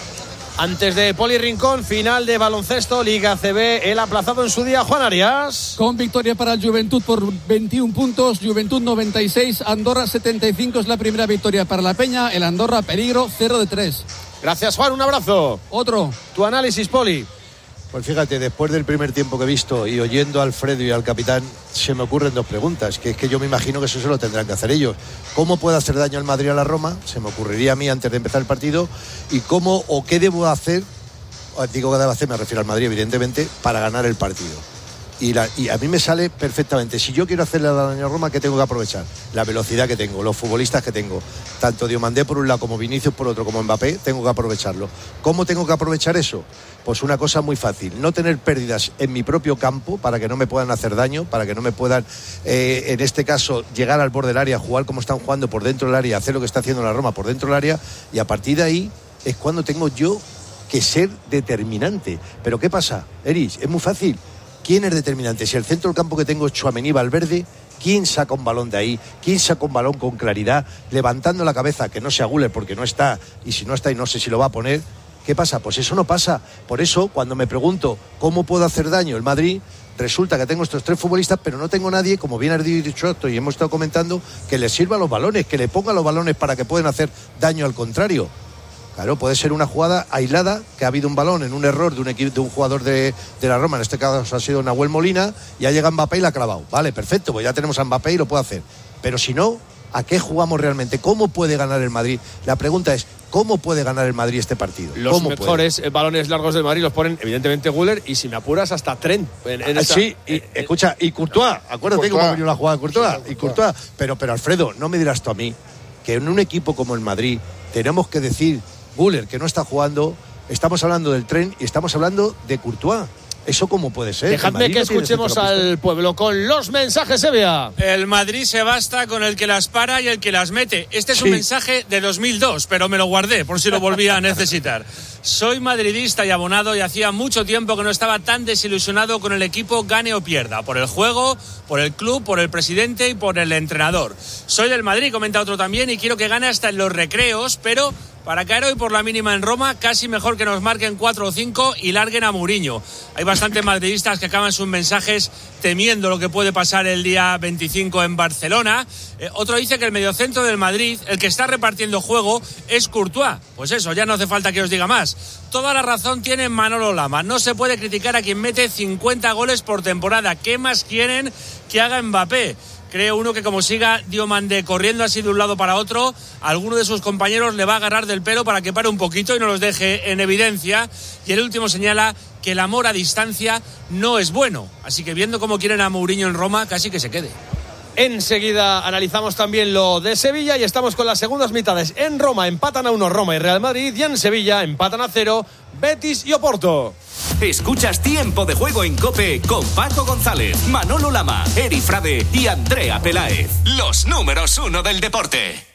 Antes de Poli Rincón, final de baloncesto, Liga C B, el aplazado en su día, Juan Arias. Con victoria para el Juventud por veintiún puntos, Juventud noventa y seis, Andorra setenta y cinco es la primera victoria para la Peña, el Andorra peligro cero de tres. Gracias, Juan, un abrazo. Otro. Tu análisis, Poli. Pues fíjate, después del primer tiempo que he visto y oyendo a Alfredo y al capitán, se me ocurren dos preguntas, que es que yo me imagino que eso se lo tendrán que hacer ellos. ¿Cómo puede hacer daño el Madrid a la Roma? Se me ocurriría a mí antes de empezar el partido. ¿Y cómo o qué debo hacer? Digo que debo hacer, me refiero al Madrid, evidentemente, para ganar el partido. Y, la, y a mí me sale perfectamente. Si yo quiero hacerle daño a Roma, ¿qué tengo que aprovechar? La velocidad que tengo, los futbolistas que tengo. Tanto Diomandé por un lado como Vinicius por otro, como Mbappé, tengo que aprovecharlo. ¿Cómo tengo que aprovechar eso? Pues una cosa muy fácil, no tener pérdidas en mi propio campo para que no me puedan hacer daño, para que no me puedan, eh, en este caso, llegar al borde del área, jugar como están jugando por dentro del área, hacer lo que está haciendo la Roma por dentro del área, y a partir de ahí es cuando tengo yo que ser determinante. ¿Pero qué pasa, Eris? Es muy fácil. ¿Quién es determinante? Si el centro del campo que tengo es Tchouaméni, Valverde, ¿quién saca un balón de ahí? ¿Quién saca un balón con claridad, levantando la cabeza, que no sea Güler porque no está, y si no está y no sé si lo va a poner? ¿Qué pasa? Pues eso no pasa. Por eso, cuando me pregunto cómo puedo hacer daño el Madrid, resulta que tengo estos tres futbolistas, pero no tengo nadie, como bien has dicho esto y hemos estado comentando, que les sirva los balones, que le ponga los balones para que puedan hacer daño al contrario. Claro, puede ser una jugada aislada, que ha habido un balón en un error de un equipo, de un jugador de, de la Roma, en este caso ha sido Nahuel Molina, y ha llegado Mbappé y la ha clavado. Vale, perfecto, pues ya tenemos a Mbappé y lo puede hacer. Pero si no, ¿a qué jugamos realmente? ¿Cómo puede ganar el Madrid? La pregunta es, ¿cómo puede ganar el Madrid este partido? Los ¿Cómo mejores puede? balones largos del Madrid los ponen, evidentemente, Güler, y si me apuras, hasta Trent. En, en ah, esa, sí, y, eh, escucha, y Courtois, acuérdate Courtois. cómo ha venido la jugada de Courtois, y Courtois. Pero, pero Alfredo, no me dirás tú a mí que en un equipo como el Madrid tenemos que decir Güler, que no está jugando, estamos hablando del Tren y estamos hablando de Courtois. ¿Eso cómo puede ser? Dejadme que escuchemos al pueblo con los mensajes, Sevilla. El Madrid se basta con el que las para y el que las mete. Este es Sí. un mensaje de dos mil dos, pero me lo guardé por si lo volvía a necesitar. Soy madridista y abonado y hacía mucho tiempo que no estaba tan desilusionado con el equipo, gane o pierda. Por el juego, por el club, por el presidente y por el entrenador. Soy del Madrid, comenta otro también, y quiero que gane hasta en los recreos, pero para caer hoy por la mínima en Roma, casi mejor que nos marquen cuatro o cinco y larguen a Mourinho. Hay bastantes madridistas que acaban sus mensajes temiendo lo que puede pasar el día veinticinco en Barcelona. Eh, otro dice que el mediocentro del Madrid, el que está repartiendo juego, es Courtois. Pues eso, ya no hace falta que os diga más. Toda la razón tiene Manolo Lama. No se puede criticar a quien mete cincuenta goles por temporada. ¿Qué más quieren que haga Mbappé? Cree uno que como siga Diomandé corriendo así de un lado para otro, alguno de sus compañeros le va a agarrar del pelo para que pare un poquito y no los deje en evidencia. Y el último señala que el amor a distancia no es bueno. Así que viendo cómo quieren a Mourinho en Roma, casi que se quede. Enseguida analizamos también lo de Sevilla y estamos con las segundas mitades. En Roma empatan a uno Roma y Real Madrid, y en Sevilla empatan a cero Betis y Oporto. Escuchas Tiempo de Juego en COPE con Paco González, Manolo Lama, Eri Frade y Andrea Peláez. Los números uno del deporte.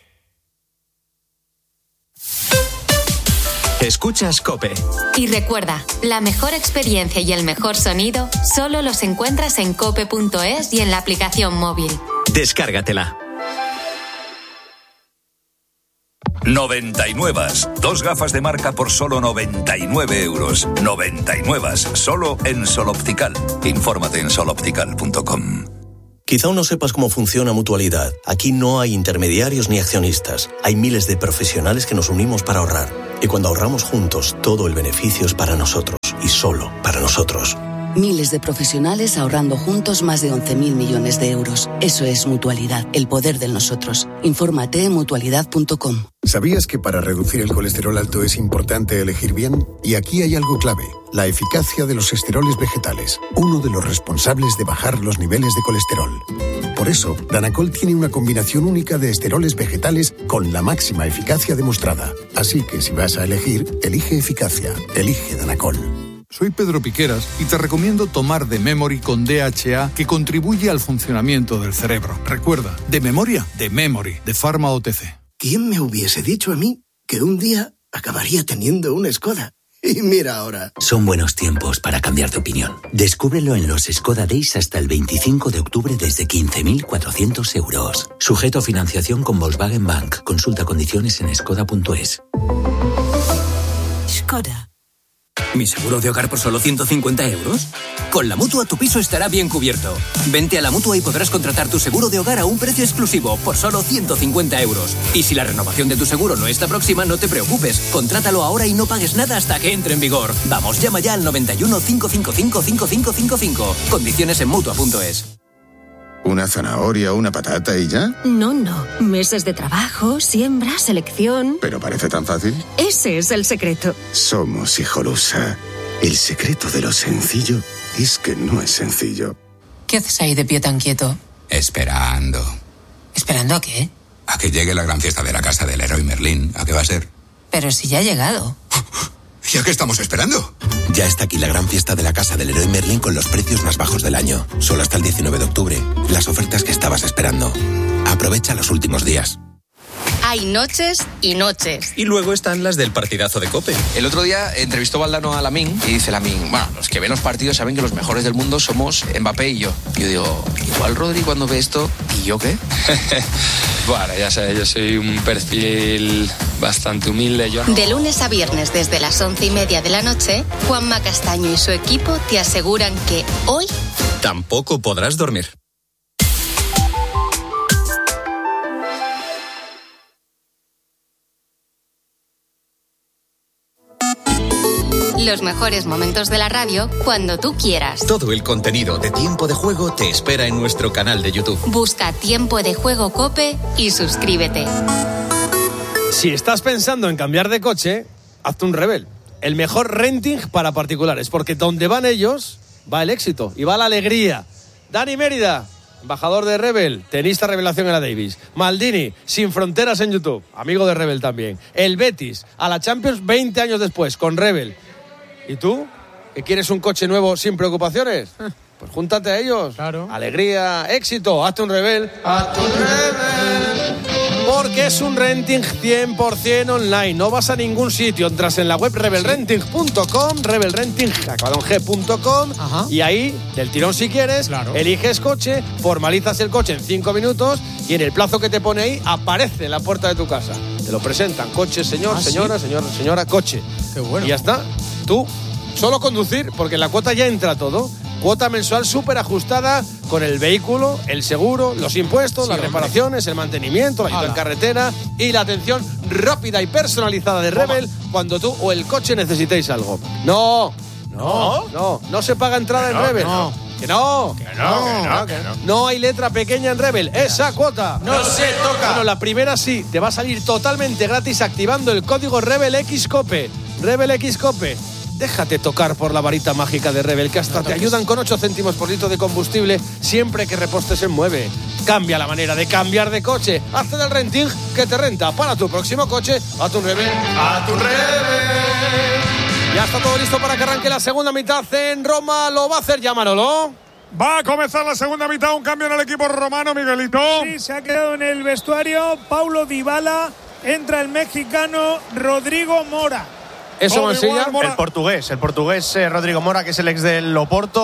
Escuchas COPE. Y recuerda, la mejor experiencia y el mejor sonido solo los encuentras en cope punto es y en la aplicación móvil. Descárgatela. noventa y nueve. Dos gafas de marca por solo noventa y nueve euros. noventa y nueve. Solo en Sol Optical. Infórmate en sol optical punto com. Quizá aún no sepas cómo funciona Mutualidad. Aquí no hay intermediarios ni accionistas. Hay miles de profesionales que nos unimos para ahorrar. Y cuando ahorramos juntos, todo el beneficio es para nosotros. Y solo para nosotros. Miles de profesionales ahorrando juntos más de once mil millones de euros. Eso es Mutualidad, el poder del nosotros. Infórmate en mutualidad punto com. ¿Sabías que para reducir el colesterol alto es importante elegir bien? Y aquí hay algo clave, la eficacia de los esteroles vegetales, uno de los responsables de bajar los niveles de colesterol. Por eso, Danacol tiene una combinación única de esteroles vegetales con la máxima eficacia demostrada. Así que si vas a elegir, elige eficacia, elige Danacol. Soy Pedro Piqueras y te recomiendo tomar The Memory con D H A, que contribuye al funcionamiento del cerebro. Recuerda, de memoria, The Memory, de Pharma O T C. ¿Quién me hubiese dicho a mí que un día acabaría teniendo una Skoda? Y mira ahora. Son buenos tiempos para cambiar de opinión. Descúbrelo en los Skoda Days hasta el veinticinco de octubre desde quince mil cuatrocientos euros. Sujeto a financiación con Volkswagen Bank. Consulta condiciones en skoda punto es. Skoda. ¿Mi seguro de hogar por solo ciento cincuenta euros? Con la Mutua tu piso estará bien cubierto. Vente a la Mutua y podrás contratar tu seguro de hogar a un precio exclusivo por solo ciento cincuenta euros. Y si la renovación de tu seguro no está próxima, no te preocupes. Contrátalo ahora y no pagues nada hasta que entre en vigor. Vamos, llama ya al noventa y uno, cinco cinco cinco, cinco cinco cinco cinco. Condiciones en mutua punto es. ¿Una zanahoria, una patata y ya? No, no. Meses de trabajo, siembra, selección. ¿Pero parece tan fácil? Ese es el secreto. Somos Hijolusa. El secreto de lo sencillo es que no es sencillo. ¿Qué haces ahí de pie tan quieto? Esperando. ¿Esperando a qué? A que llegue la gran fiesta de la casa del Leroy Merlin. ¿A qué va a ser? Pero si ya ha llegado. ¿Y a qué estamos esperando? Ya está aquí la gran fiesta de la casa del Leroy Merlin con los precios más bajos del año. Solo hasta el diecinueve de octubre. Las ofertas que estabas esperando. Aprovecha los últimos días. Hay noches y noches. Y luego están las del partidazo de COPE. El otro día entrevistó Valdano a Lamín y dice Lamín, bueno, los que ven los partidos saben que los mejores del mundo somos Mbappé y yo. Yo digo, igual Rodri cuando ve esto, ¿y yo qué? Bueno, ya sabes, yo soy un perfil bastante humilde. Yo no... De lunes a viernes desde las once y media de la noche, Juanma Castaño y su equipo te aseguran que hoy tampoco podrás dormir. Los mejores momentos de la radio cuando tú quieras. Todo el contenido de Tiempo de Juego te espera en nuestro canal de YouTube. Busca Tiempo de Juego COPE y suscríbete. Si estás pensando en cambiar de coche, hazte un Rebel. El mejor renting para particulares, porque donde van ellos, va el éxito y va la alegría. Dani Mérida, embajador de Rebel, tenista revelación en la Davis. Maldini, sin fronteras en YouTube, amigo de Rebel también. El Betis, a la Champions veinte años después, con Rebel. ¿Y tú? ¿Que quieres un coche nuevo sin preocupaciones? Pues júntate a ellos. Claro. Alegría, éxito, hazte un Rebel. Hazte un Rebel. Porque es un renting cien por ciento online. No vas a ningún sitio. Entras en la web rebel renting punto com, rebel renting punto com, y ahí, del tirón si quieres, claro, eliges coche, formalizas el coche en cinco minutos y en el plazo que te pone ahí aparece en la puerta de tu casa. Te lo presentan. Coche, señor, ¿Ah, señora, sí? señora, señora, coche. Qué bueno. Y ya está. Tú, solo conducir, porque en la cuota ya entra todo. Cuota mensual súper ajustada con el vehículo, el seguro, los impuestos, sí, las hombre. reparaciones, el mantenimiento, la ayuda en carretera y la atención rápida y personalizada de Rebel Toma. cuando tú o el coche necesitéis algo. No, no, no, no, no se paga entrada no, en Rebel. No. Que no, que no, que no, que no. No hay letra pequeña en Rebel. Esa cuota no se toca. Bueno, la primera sí, te va a salir totalmente gratis activando el código Rebel X COPE. Rebel X COPE. Déjate tocar por la varita mágica de Rebel, que hasta te ayudan con ocho céntimos por litro de combustible siempre que repostes en Mueve. Cambia la manera de cambiar de coche. Hazte del renting que te renta. Para tu próximo coche, a tu Rebel. ¡A tu Rebel! Ya está todo listo para que arranque la segunda mitad en Roma. ¿Lo va a hacer ya Manolo? Va a comenzar la segunda mitad, un cambio en el equipo romano, Miguelito. Sí, se ha quedado en el vestuario Paulo Dybala, entra el mexicano Rodrigo Mora. Eso Mansilla, el portugués, el portugués eh, Rodrigo Mora, que es el ex del Oporto,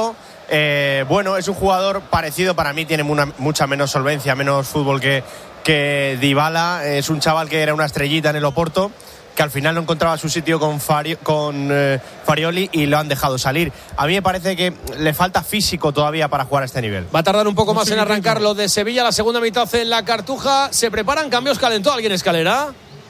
Eh, bueno, es un jugador parecido, para mí tiene una, mucha menos solvencia, menos fútbol que, que Dybala. Es un chaval que era una estrellita en el Oporto, que al final no encontraba su sitio con, Fari, con eh, Farioli y lo han dejado salir. A mí me parece que le falta físico todavía para jugar a este nivel. Va a tardar un poco más en arrancar lo de Sevilla. La segunda mitad en la Cartuja. Se preparan cambios. ¿Calentó alguien, Escalera?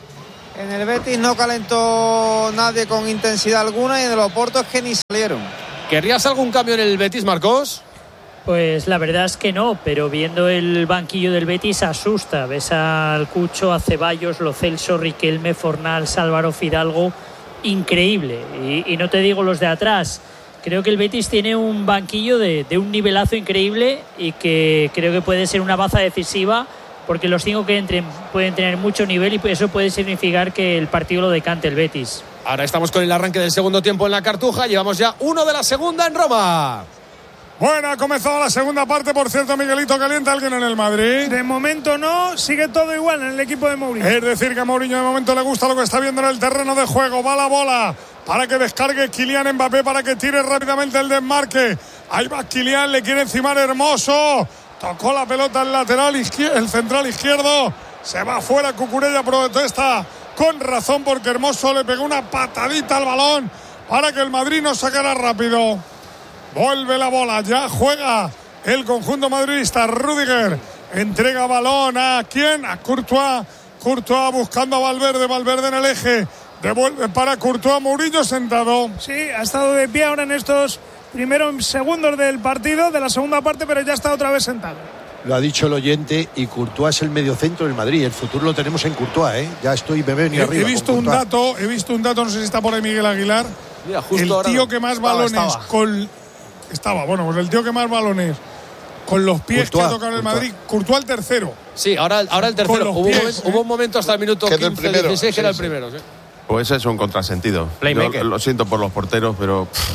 En el Betis no calentó nadie con intensidad alguna y en el Oporto es que ni salieron. ¿Querrías algún cambio en el Betis, Marcos? Pues la verdad es que no, pero viendo el banquillo del Betis asusta. Ves al Cucho, a Ceballos, Lo Celso, Riquelme, Fornals, Álvaro Fidalgo. Increíble. Y, y no te digo los de atrás. Creo que el Betis tiene un banquillo de, de un nivelazo increíble y que creo que puede ser una baza decisiva, porque los cinco que entren pueden tener mucho nivel y eso puede significar que el partido lo decante el Betis. Ahora estamos con el arranque del segundo tiempo en la Cartuja. Llevamos ya uno de la segunda en Roma. Bueno, ha comenzado la segunda parte. Por cierto, Miguelito, ¿calienta alguien en el Madrid? De momento no, sigue todo igual en el equipo de Mourinho. Es decir, que a Mourinho de momento le gusta lo que está viendo en el terreno de juego. Va la bola para que descargue Kylian Mbappé, para que tire rápidamente el desmarque. Ahí va Kylian, le quiere encimar Hermoso. Tocó la pelota el lateral izquierdo, el central izquierdo. Se va fuera, Cucurella protesta con razón porque Hermoso le pegó una patadita al balón para que el Madrid no sacara rápido. Vuelve la bola, ya juega el conjunto madridista. Rüdiger entrega balón a ¿quién? A Courtois. Courtois buscando a Valverde, Valverde en el eje. Devuelve para Courtois, Mourinho sentado. Sí, ha estado de pie ahora en estos primeros segundos del partido, de la segunda parte, pero ya está otra vez sentado. Lo ha dicho el oyente, y Courtois es el mediocentro del Madrid. El futuro lo tenemos en Courtois, ¿eh? Ya estoy, me venido arriba. He visto un dato, he visto un dato, no sé si está por ahí Miguel Aguilar. Mira, justo el ahora tío no. que más Estaba, balones estaba. con estaba, bueno, pues el tío que más balones con los pies Courtois, que ha tocado en el Madrid, Courtois el tercero. Sí, ahora, ahora el tercero. Hubo, pies, un momento, ¿eh? hubo un momento hasta el minuto Que era el quince, primero. dieciséis que Sí, era el sí. primero. Sí. Pues es un contrasentido. Playmaker. Yo lo siento por los porteros, pero pff,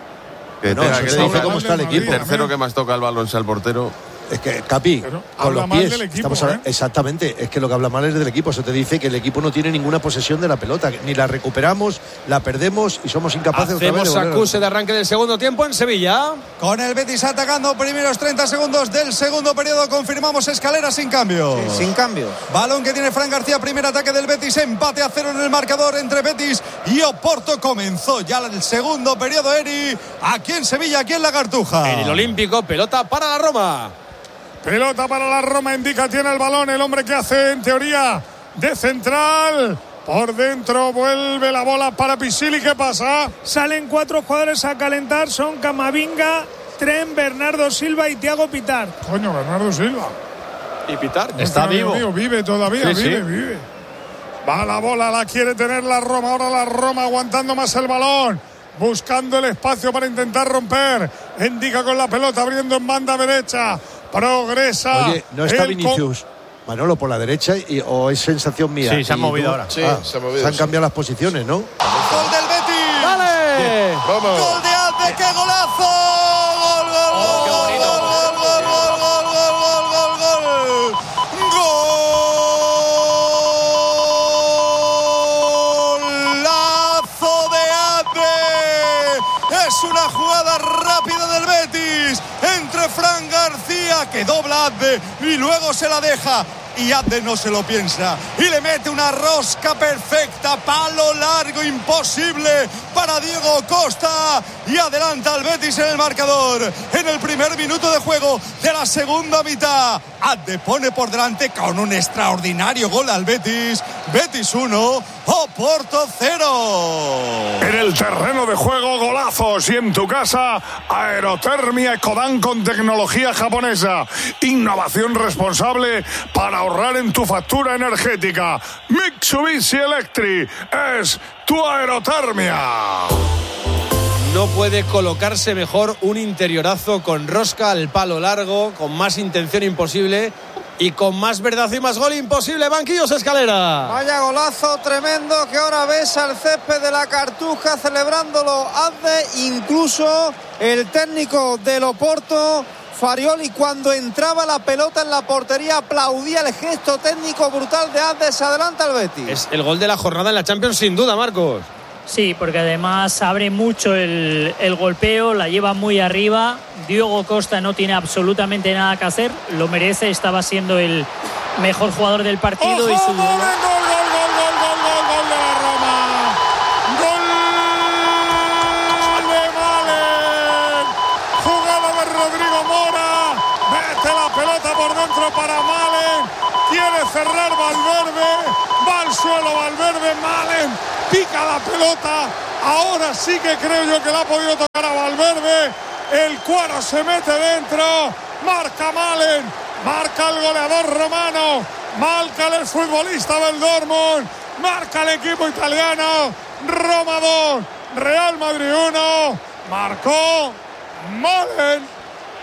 que No, tenga eso que te dice tocar cómo está el el equipo. tercero que más toca el balón sea el portero. Es que, Capi, Pero con habla los mal pies, del equipo, estamos a- ¿eh? exactamente, es que lo que habla mal es del equipo. Eso te dice que el equipo no tiene ninguna posesión de la pelota, ni la recuperamos, la perdemos y somos incapaces otra vez Hacemos de volver a- acuse de arranque del segundo tiempo en Sevilla. Con el Betis atacando, primeros treinta segundos del segundo periodo, confirmamos Escalera sin cambio. Sí, sin cambio. Balón que tiene Fran García, primer ataque del Betis, empate a cero en el marcador entre Betis y Oporto. Comenzó ya el segundo periodo, Eri, aquí en Sevilla, aquí en la Cartuja. En el Olímpico, pelota para la Roma. Pelota para la Roma, indica, tiene el balón el hombre que hace en teoría de central. Por dentro vuelve la bola para Pisili. ¿Qué pasa? Salen cuatro jugadores a calentar, son Camavinga, Tren, Bernardo Silva y Thiago Pitar. Coño, Bernardo Silva. Y Pitar. Está Dios vivo. mío, vive todavía, Sí, vive, sí. vive. Va la bola, la quiere tener la Roma. Ahora la Roma aguantando más el balón, buscando el espacio para intentar romper. Indica con la pelota, abriendo en banda derecha. Progresa. Oye, no está el Vinicius, Manolo, por la derecha, y, o es sensación mía. Sí, se han Y movido tú- ahora. Sí, Ah, se han movido, se han sí. cambiado las posiciones, ¿no? Gol del Betis. ¡Dale! Vamos. Gol de Alde, qué golazo. Gol, gol, Oh, qué gol, bonito. gol, gol, gol, gol, gol, gol, gol, gol, gol. Golazo de Alde. Es una jugada rápida del Betis entre Fran García, que dobla a Abde y luego se la deja. Y Abde no se lo piensa y le mete una rosca perfecta, palo largo, imposible para Diego Costa, y adelanta al Betis en el marcador en el primer minuto de juego de la segunda mitad. Abde pone por delante con un extraordinario gol al Betis. Betis uno, Oporto cero. En el terreno de juego, golazos. Y en tu casa, Aerotermia Ecodan con tecnología japonesa. Innovación responsable para ahorrar en tu factura energética. Mitsubishi Electric es tu Aerotermia. No puede colocarse mejor un interiorazo con rosca al palo largo, con más intención imposible y con más verdad y más gol imposible. Banquillos, Escalera. Vaya golazo tremendo que ahora ves al césped de la Cartuja celebrándolo. Hazde, incluso el técnico del Oporto, Farioli, cuando entraba la pelota en la portería, aplaudía el gesto técnico brutal de Hazde. Se adelanta el Betis. Es el gol de la jornada en la Champions, sin duda, Marcos. Sí, porque además abre mucho el, el golpeo, la lleva muy arriba. Diogo Costa no tiene absolutamente nada que hacer, lo merece, estaba siendo el mejor jugador del partido. ¡Ojo, y su gol, gol, gol, gol, gol, gol, gol, gol de la Roma! ¡Gol de Malen! Jugada de Rodrigo Mora, mete la pelota por dentro para Malen, quiere cerrar Valverde, va al suelo Valverde, Malen pica la pelota, ahora sí que creo yo que la ha podido tocar a Valverde, el cuero se mete dentro, marca Malen, marca el goleador romano, marca el futbolista del Dortmund, marca el equipo italiano, Roma dos, Real Madrid uno, marcó Malen.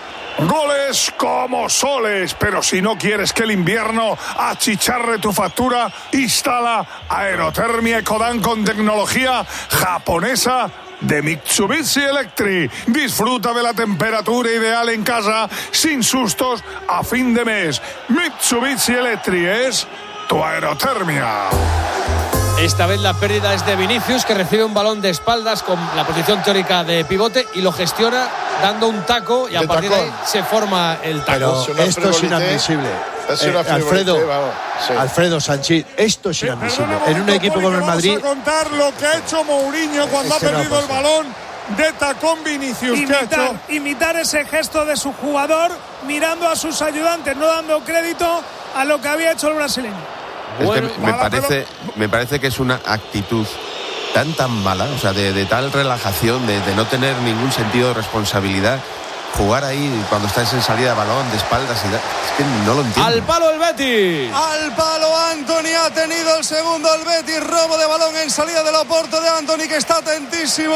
Goles como soles, pero si no quieres que el invierno achicharre tu factura, instala Aerotermia Ecodan con tecnología japonesa de Mitsubishi Electric. Disfruta de la temperatura ideal en casa sin sustos a fin de mes. Mitsubishi Electric es tu aerotermia. Esta vez la pérdida es de Vinicius, que recibe un balón de espaldas con la posición teórica de pivote y lo gestiona dando un taco y a de partir tacón. de ahí se forma el taco. Pero esto es inadmisible. Es Eh, una Alfredo, vamos, sí. Alfredo Sánchez, esto es inadmisible. En un equipo como el Madrid. Vamos a contar lo que ha hecho Mourinho cuando Es que ha no perdido el pasa. balón de tacón Vinicius. ¿Qué ha Imitar, hecho? imitar ese gesto de su jugador, mirando a sus ayudantes, no dando crédito a lo que había hecho el brasileño. Es Bueno, que me parece, me parece que es una actitud tan tan mala, o sea, de, de tal relajación, de, de no tener ningún sentido de responsabilidad. Jugar ahí cuando estás en salida de balón, de espaldas y da, es que no lo entiendo. Al palo el Betis. Al palo Antony, ha tenido el segundo el Betis, robo de balón en salida del Oporto de Antony, que está atentísimo.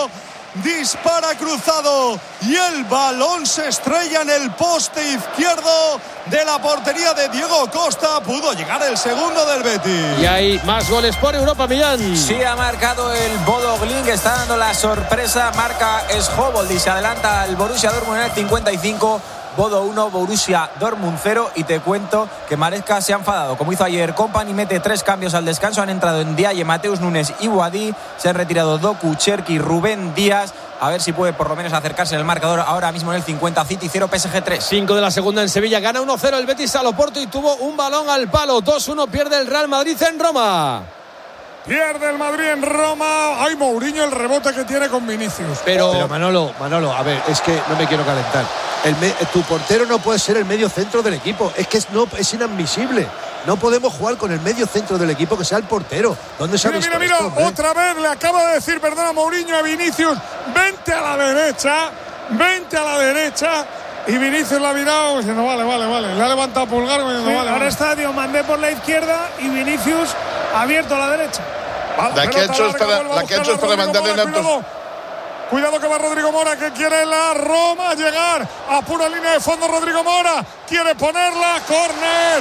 Dispara cruzado y el balón se estrella en el poste izquierdo de la portería de Diego Costa. Pudo llegar el segundo del Betis. Y hay más goles por Europa, Millán. Sí, ha marcado el Bodo Glimt, que está dando la sorpresa. Marca Schobold y se adelanta al Borussia Dortmund en el cincuenta y cinco. Bodo uno, Borussia Dortmund cero. Y te cuento que Maresca se ha enfadado, como hizo ayer Kompany. Mete tres cambios al descanso. Han entrado en Ndiaye, Mateus Nunes y Boadí. Se han retirado Doku, Cherki, Rubén Díaz. A ver si puede por lo menos acercarse en el marcador ahora mismo en el cincuenta. City cero, P S G tres. cinco de la segunda en Sevilla. Gana uno cero el Betis al Oporto y tuvo un balón al palo. dos uno pierde el Real Madrid en Roma. Pierde el Madrid en Roma. Ay, Mourinho, el rebote que tiene con Vinicius. Pero, Pero Manolo, Manolo, a ver, es que no me quiero calentar. El me, tu portero no puede ser el medio centro del equipo. Es que es, no, es inadmisible. No podemos jugar con el medio centro del equipo que sea el portero. ¿Dónde se ha Mira, visto mira, mira, esto, otra vez le acaba de decir, perdona, Mourinho a Vinicius, vente a la derecha, vente a la derecha. Y Vinicius la ha mirado diciendo, vale, vale, vale. Le ha levantado pulgar diciendo, Sí, vale, ahora vale. está Diomandé por la izquierda y Vinicius abierto a la derecha. Va, La que ha pelota hecho es larga, para, vuelve a la que ha hecho es buscarla para Rodrigo mandarle Mora, en altos. cuidado. Cuidado que va Rodrigo Mora, que quiere la Roma llegar a pura línea de fondo. Rodrigo Mora quiere ponerla, córner.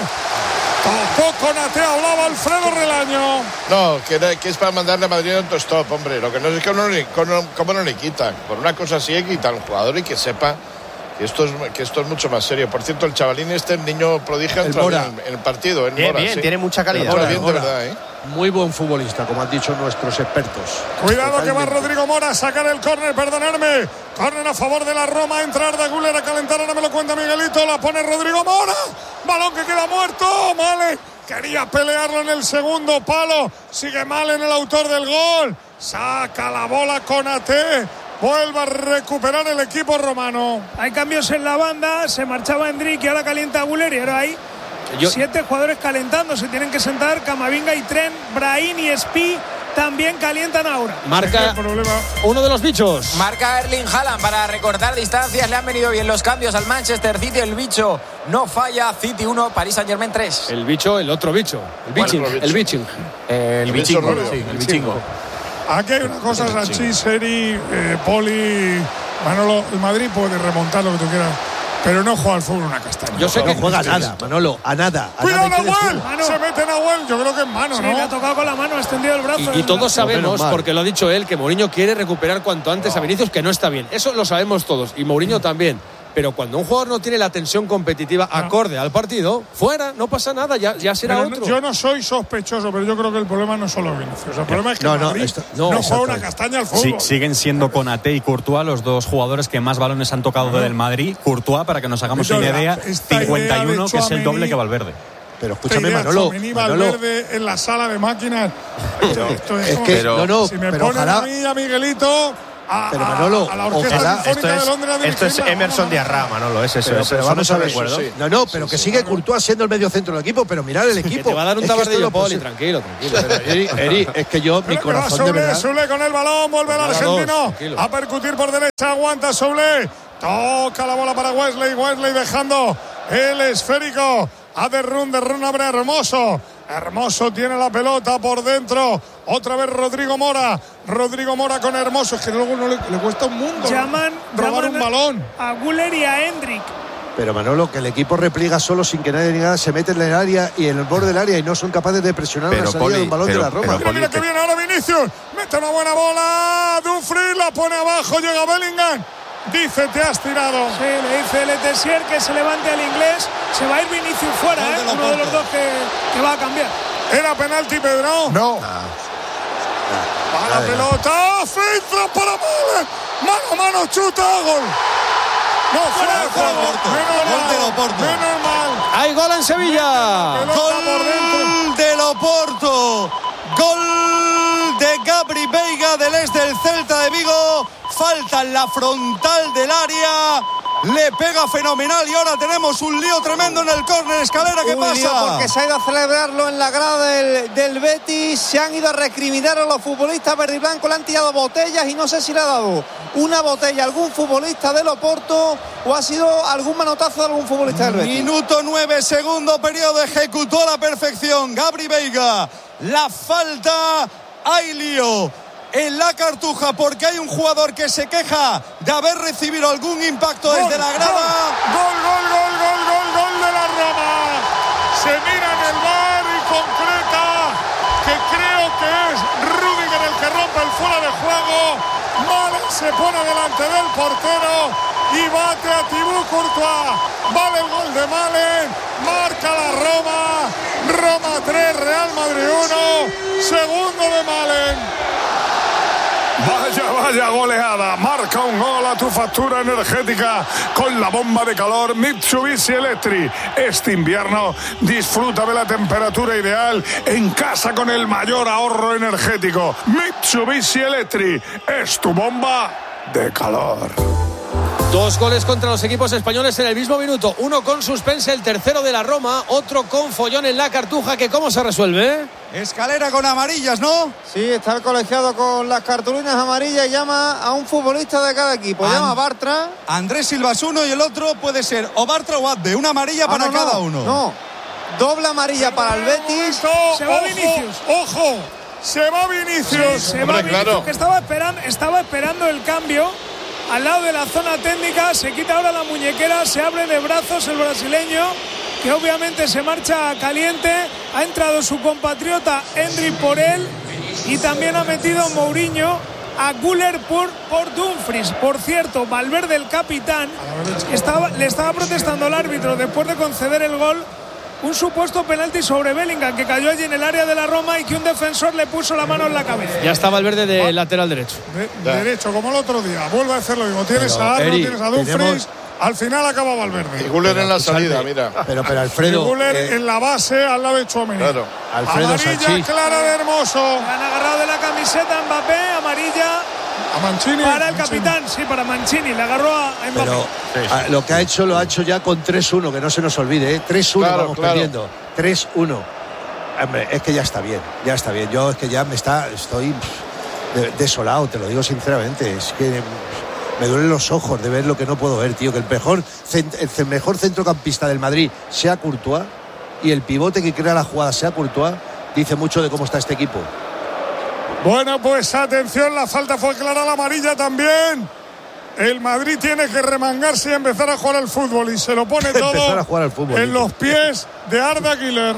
Tocó con Ate, hablaba Alfredo Relaño. No, que, era- que es para mandarle a Madrid en stop, hombre. Lo que no es que uno, ni- cómo cómo no le quitan. Por una cosa así hay que quitar a un jugador y que sepa que esto es, que esto es mucho más serio. Por cierto, el chavalín este, el niño prodigio, El entró Mora. en, en el partido. En Bien, Mora, bien, sí. tiene mucha calidad. Entró Mora, bien, de Mora. verdad, ¿eh? Muy buen futbolista, como han dicho nuestros expertos. Cuidado que va Totalmente. Rodrigo Mora a sacar el córner, perdonadme. Córner a favor de la Roma, entrar de Güler a calentar, ahora me lo cuenta Miguelito, la pone Rodrigo Mora. Balón que queda muerto, Malen. Quería pelearlo en el segundo palo. Sigue Malen, el autor del gol. Saca la bola con Ate. Vuelve a recuperar el equipo romano. Hay cambios en la banda, se marchaba Endrick y ahora calienta Güler y ahora hay Yo- siete jugadores calentando, se tienen que sentar Camavinga y Tren, Brahim y Spi también calientan ahora. marca uno de los bichos. Marca Erling Haaland para recortar distancias. Le han venido bien los cambios al Manchester City. El bicho no falla. City uno, Paris Saint-Germain tres. El bicho, el otro bicho. El biching. Bueno, el biching. El El bichingo. bicho rubio. Sí, el bichingo. Aquí hay una cosa, Sanchi, Seri, eh, Poli, Manolo, el Madrid puede remontar lo que tú quieras, pero no juega al fútbol una castaña. Yo sé No que juega a nada, Manolo, a nada. A ¡Cuidado, nada hay que Nahuel! decir. Mano. Se mete Nahuel, yo creo que es mano, Sí, ¿no? le ha tocado con la mano, ha extendido el brazo. Y, y todos No, menos sabemos, mal. porque lo ha dicho él, que Mourinho quiere recuperar cuanto antes a Vinicius, que no está bien. Eso lo sabemos todos. Y Mourinho también. pero cuando un jugador no tiene la tensión competitiva no. acorde al partido, fuera, no pasa nada, ya, ya será pero otro. No, yo no soy sospechoso, pero yo creo que el problema no es solo Vinicius. El problema es que no, Madrid no, esto, no, no juega una castaña al fútbol. Sí, siguen siendo Konaté y Courtois los dos jugadores que más balones han tocado del Madrid. Courtois, para que nos hagamos una idea, cincuenta y uno, que es el doble que Valverde. Pero escúchame, Manolo, Manolo. Valverde en la sala de máquinas. Pero, esto es, es que, pero, no, no, si me pero ponen ojalá, a mí, a Miguelito, a, pero Manolo, a la Orquesta ojalá, Sinfónica esto es, de Londres. Esto es Emerson Diarra, Manolo, es eso. Pero, es, pero vamos a ver, sí. no, no, pero sí, que sí, sigue sí, Courtois siendo el medio centro del equipo, pero mirad el equipo. Que te va a dar un tabardillo, Poli, tranquilo, tranquilo. Eri, Eri, es que yo, mi corazón de verdad. Soule con el balón, vuelve el argentino a percutir por derecha, aguanta Soule, toca la bola para Wesley, Wesley dejando el esférico a Derrún, Derrún abre Hermoso. Hermoso tiene la pelota por dentro. Otra vez Rodrigo Mora. Rodrigo Mora con Hermoso. Es que luego no le, le cuesta un mundo llaman, robar llaman un balón. A Güler y a Hendrik. Pero Manolo, que el equipo repliega solo sin que nadie ni nada se mete en el área y en el borde del área y no son capaces de presionar pero la salida Poli, de un balón pero, de la Roma. Mira, mira que viene ahora Vinicius. Mete una buena bola. Dumfries la pone abajo. Llega Bellingham. Dice, te has tirado. Sí, le dice Letessier que se levante al inglés. Se va a ir Vinicius fuera, ¿eh? Uno de los dos que, que va a cambiar. ¿Era penalti, Pedro? No. Ah. Va la pelota. Filtra para Malen. Mano a mano, chuta, gol. No, fuera de juego. Menos mal. Menos mal. Hay gol en Sevilla. Gol del Oporto. Gol de Gabri Veiga del este del Celta de Vigo. Falta en la frontal del área. Le pega fenomenal y ahora tenemos un lío tremendo en el córner. Escalera, ¿qué un pasa? Lío porque se ha ido a celebrarlo en la grada del, del Betis. Se han ido a recriminar a los futbolistas verde y blanco. Le han tirado botellas y no sé si le ha dado una botella a algún futbolista del Oporto o ha sido algún manotazo de algún futbolista del Betis. Minuto nueve, segundo periodo. Ejecutó a la perfección Gabri Veiga. La falta, hay lío en la Cartuja porque hay un jugador que se queja de haber recibido algún impacto gol, desde la grada. Gol, gol, gol, gol, gol, gol de la Roma. Se mira en el V A R y concreta que creo que es Rüdiger el que rompe el fuera de juego. Malen se pone delante del portero y bate a Thibaut Courtois. Vale el gol de Malen. Marca la Roma. Roma tres, Real Madrid uno. Segundo de Malen. Vaya, vaya goleada. Marca un gol a tu factura energética con la bomba de calor Mitsubishi Electric. Este invierno disfruta de la temperatura ideal en casa con el mayor ahorro energético. Mitsubishi Electric es tu bomba de calor. Dos goles contra los equipos españoles en el mismo minuto. Uno con suspense, el tercero de la Roma. Otro con follón en la Cartuja. ¿Que cómo se resuelve? Escalera con amarillas, ¿no? Sí, está el colegiado con las cartulinas amarillas y llama a un futbolista de cada equipo. And- llama a Bartra. Andrés Silva es uno y el otro puede ser o Bartra o Abde. Una amarilla ah, para no, cada no, uno. No, doble amarilla para el Betis. Se va Vinicius. Ojo, se va Vinicius. Sí, se va Vinicius, claro. que estaba esperando, estaba esperando el cambio al lado de la zona técnica. Se quita ahora la muñequera, se abre de brazos el brasileño, que obviamente se marcha caliente. Ha entrado su compatriota Hendrik por él y también ha metido Mourinho a Güler por, por Dumfries. Por cierto, Valverde, el capitán, estaba, le estaba protestando al árbitro después de conceder el gol un supuesto penalti sobre Bellingham, que cayó allí en el área de la Roma y que un defensor le puso la mano en la cabeza. Ya está Valverde de ah. lateral derecho. De, derecho, como el otro día. Vuelve a hacer lo mismo. Tienes pero, a Arno, Eri, tienes a Dumfries. Tenemos... Al final acaba Valverde. Y Güler en la salida, mira. Pero, pero Alfredo. Y Güler eh, en la base al lado de Tchouaméni. Claro. Alfredo amarilla Sanchís. clara de Hermoso. Han agarrado de la camiseta Mbappé, amarilla. A Mancini. Para el Mancini. capitán, sí, para Mancini. Le agarró a Mbappé. Pero sí, sí. Lo que ha hecho, lo ha hecho ya con tres uno, que no se nos olvide, ¿eh? tres uno claro, vamos claro. perdiendo. tres uno. Hombre, es que ya está bien, ya está bien. Yo es que ya me está, estoy desolado, te lo digo sinceramente. Es que me duelen los ojos de ver lo que no puedo ver, tío. Que el mejor, el mejor centrocampista del Madrid sea Courtois y el pivote que crea la jugada sea Courtois, dice mucho de cómo está este equipo. Bueno, pues atención, la falta fue clara, la amarilla también. El Madrid tiene que remangarse y empezar a jugar al fútbol y se lo pone todo a jugar al fútbol, en los pies de Arda Güler.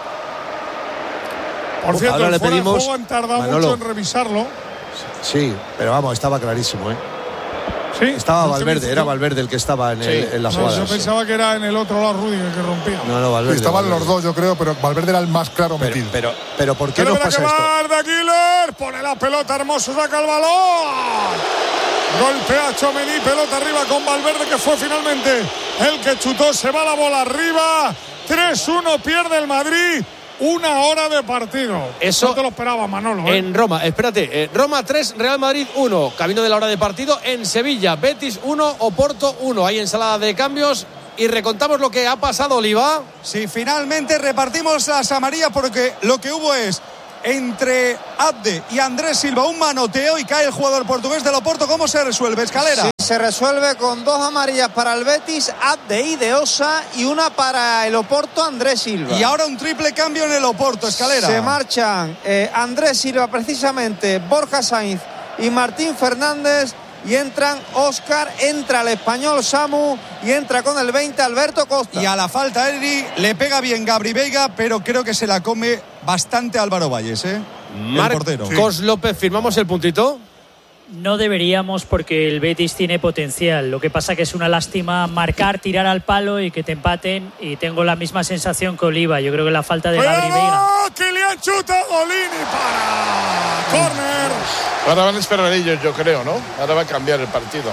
Por cierto, ahora el le fuera pedimos, de juego han tardado Manolo, mucho en revisarlo. Sí, pero vamos, estaba clarísimo, ¿eh? Sí, estaba Valverde, era Valverde el que estaba en, sí. el, en la no, jugada. Yo pensaba sí. que era en el otro lado Rudiger que rompía. No, no, Valverde. Sí, estaban Valverde. los dos, yo creo, pero Valverde era el más claro pero, metido. Pero, pero, ¿por qué pero nos pasa que esto? de Aguilar, pone la pelota, hermoso, saca el balón. Golpea Tchouaméni, pelota arriba con Valverde, que fue finalmente el que chutó. Se va la bola arriba. tres uno pierde el Madrid. Una hora de partido. Eso no te lo esperaba, Manolo. ¿eh? En Roma, espérate. Eh, Roma tres, Real Madrid uno. Camino de la hora de partido. En Sevilla, Betis uno, Oporto uno. Hay ensalada de cambios. Y recontamos lo que ha pasado, Oliva. Sí, finalmente repartimos las amarillas porque lo que hubo es entre Abde y Andrés Silva un manoteo y cae el jugador portugués del Oporto. ¿Cómo se resuelve, Escalera? Sí, se resuelve con dos amarillas para el Betis, Abde y De Osa, y una para el Oporto, Andrés Silva. Y ahora un triple cambio en el Oporto, Escalera. Se marchan eh, Andrés Silva, precisamente Borja Sainz y Martín Fernández, y entran Óscar, entra el español Samu y entra con el veinte Alberto Costa. Y a la falta Eri le pega bien Gabri Veiga, pero creo que se la come bastante Álvaro Valles, ¿eh? Marcos López, ¿firmamos el puntito? No deberíamos, porque el Betis tiene potencial. Lo que pasa que es una lástima marcar, tirar al palo y que te empaten. Y tengo la misma sensación que Oliva. Yo creo que la falta de Gabri Veiga. ¡Que le han chutado Golini para córner! Ahora van a esperar ellos, yo creo, ¿no? Ahora va a cambiar el partido.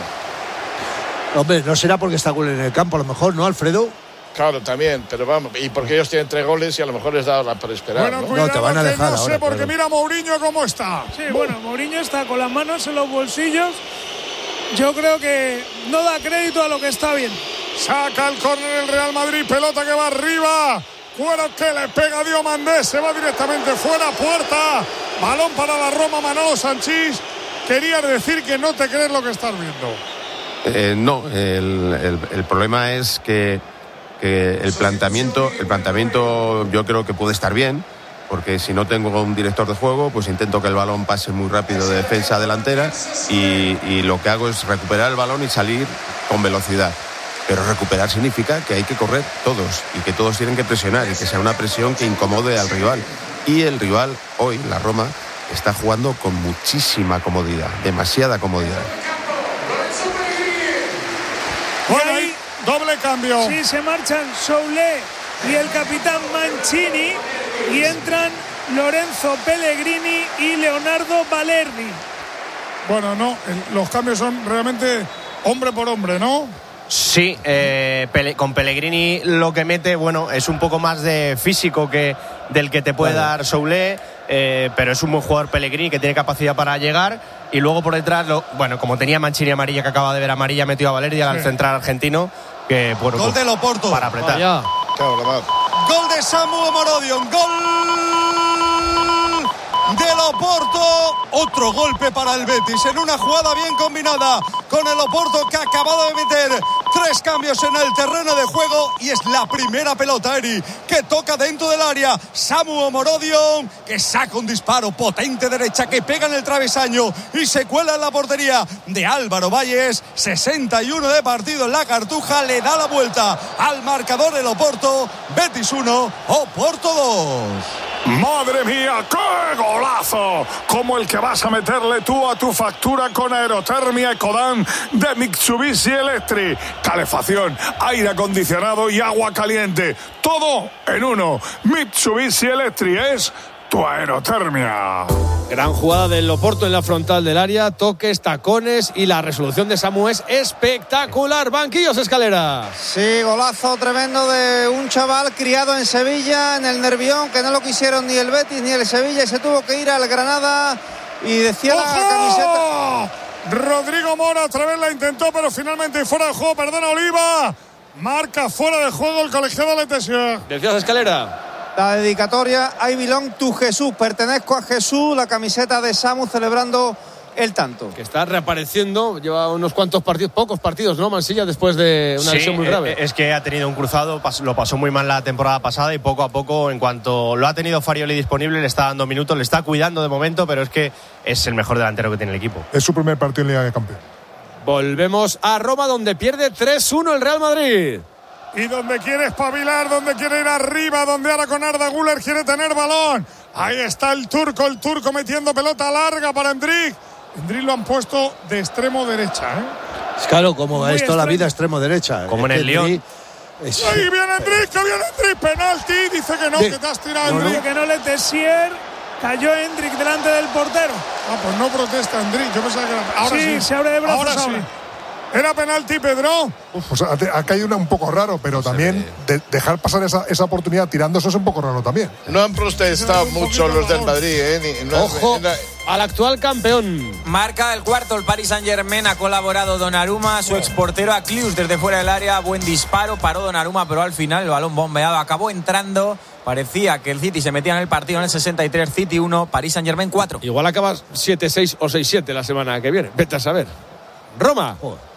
Hombre, no será porque está Güell en el campo, a lo mejor, ¿no, Alfredo? Claro, también, pero vamos, y porque ellos tienen tres goles y a lo mejor les da la para esperar. Bueno, ¿no? cuidado, no, te van a dejar no sé, ahora, porque claro. mira Mourinho cómo está. Sí, bueno, Mourinho está con las manos en los bolsillos. Yo creo que no da crédito a lo que está viendo. Saca el córner el Real Madrid, pelota que va arriba. Cuero que le pega a Diomandé, se va directamente fuera, puerta. Balón para la Roma, Manolo Sanchís. Querías decir que no te crees lo que estás viendo. Eh, no, el, el, el problema es que, que el planteamiento, el planteamiento yo creo que puede estar bien, porque si no tengo un director de juego, pues intento que el balón pase muy rápido de defensa a delantera y, y lo que hago es recuperar el balón y salir con velocidad. Pero recuperar significa que hay que correr todos y que todos tienen que presionar y que sea una presión que incomode al rival. Y el rival hoy, la Roma, está jugando con muchísima comodidad, demasiada comodidad. Bueno, ahí doble cambio. Sí, se marchan Soulé y el capitán Mancini y entran Lorenzo Pellegrini y Leonardo Balerdi. Bueno, no, el, los cambios son realmente hombre por hombre, ¿no? Sí, eh, Pele, con Pellegrini lo que mete, bueno, es un poco más de físico que del que te puede dar Soulé, eh, pero es un buen jugador Pellegrini que tiene capacidad para llegar. Y luego por detrás, lo, bueno, como tenía Mancini amarilla, que acaba de ver amarilla, metió a Balerdi al sí. central argentino, que bueno, gol del Oporto para apretar. Claro, gol de Samu Morodion, gol del Oporto, otro golpe para el Betis en una jugada bien combinada con el Oporto, que ha acabado de meter tres cambios en el terreno de juego y es la primera pelota, Eri, que toca dentro del área. Samu Morodion, que saca un disparo potente derecha que pega en el travesaño y se cuela en la portería de Álvaro Valles. Sesenta y uno de partido en la Cartuja, le da la vuelta al marcador el Oporto. Betis uno, Oporto dos. ¡Madre mía, qué golazo! Como el que vas a meterle tú a tu factura con Aerotermia Ecodan de Mitsubishi Electric. Calefacción, aire acondicionado y agua caliente. Todo en uno. Mitsubishi Electric es tu aerotermia. Gran jugada del Oporto en la frontal del área, toques, tacones y la resolución de Samu es espectacular. Banquillos, Escalera. Sí, golazo tremendo de un chaval criado en Sevilla, en el Nervión, que no lo quisieron ni el Betis ni el Sevilla y se tuvo que ir al Granada y decía ¡ojo! La camiseta. Rodrigo Mora otra vez la intentó, pero finalmente fuera de juego, perdona Oliva. Marca fuera de juego el colegiado Letesio. Decías, Escalera. La dedicatoria, I belong to Jesús, pertenezco a Jesús, la camiseta de Samu celebrando el tanto. Que está reapareciendo, lleva unos cuantos partidos, pocos partidos, ¿no, Mansilla? Después de una sí, lesión muy grave. Es que ha tenido un cruzado, lo pasó muy mal la temporada pasada y poco a poco, en cuanto lo ha tenido Farioli disponible, le está dando minutos, le está cuidando de momento, pero es que es el mejor delantero que tiene el equipo. Es su primer partido en Liga de Campeones. Volvemos a Roma, donde pierde tres uno el Real Madrid. Y donde quiere espabilar, donde quiere ir arriba, donde ahora con Arda Güler quiere tener balón. Ahí está el turco, el turco metiendo pelota larga para Endrick. Endrick lo han puesto de extremo derecha, ¿eh? Claro, como Muy es toda la extremo. vida extremo derecha. Como Es en que el Lyon. Endrick es- ¡Ahí viene Endrick! ¡Que viene Endrick! ¡Penalti! Dice que no, Sí. que te has tirado, No, no. Endrick. Que no le Tessier, cayó Hendrik delante del portero. Ah, pues no protesta Endrick. Yo pensaba que era. Ahora sí. Sí, se abre de brazos Ahora sí. ahora. Era penalti, Pedro. Pues ha, ha caído una un poco raro, pero también de- dejar pasar esa, esa oportunidad tirando eso es un poco raro también. No han protestado mucho los del Madrid, ¿eh? Ni- no- Ojo no- al actual campeón. Marca el cuarto, el Paris Saint-Germain, ha colaborado Donnarumma, su exportero a Cluj desde fuera del área, buen disparo, paró Donnarumma, pero al final el balón bombeado acabó entrando. Parecía que el City se metía en el partido en el sesenta y tres, City uno, Paris Saint-Germain cuatro. Igual acabas siete seis o seis siete la semana que viene. Vete a saber. Roma.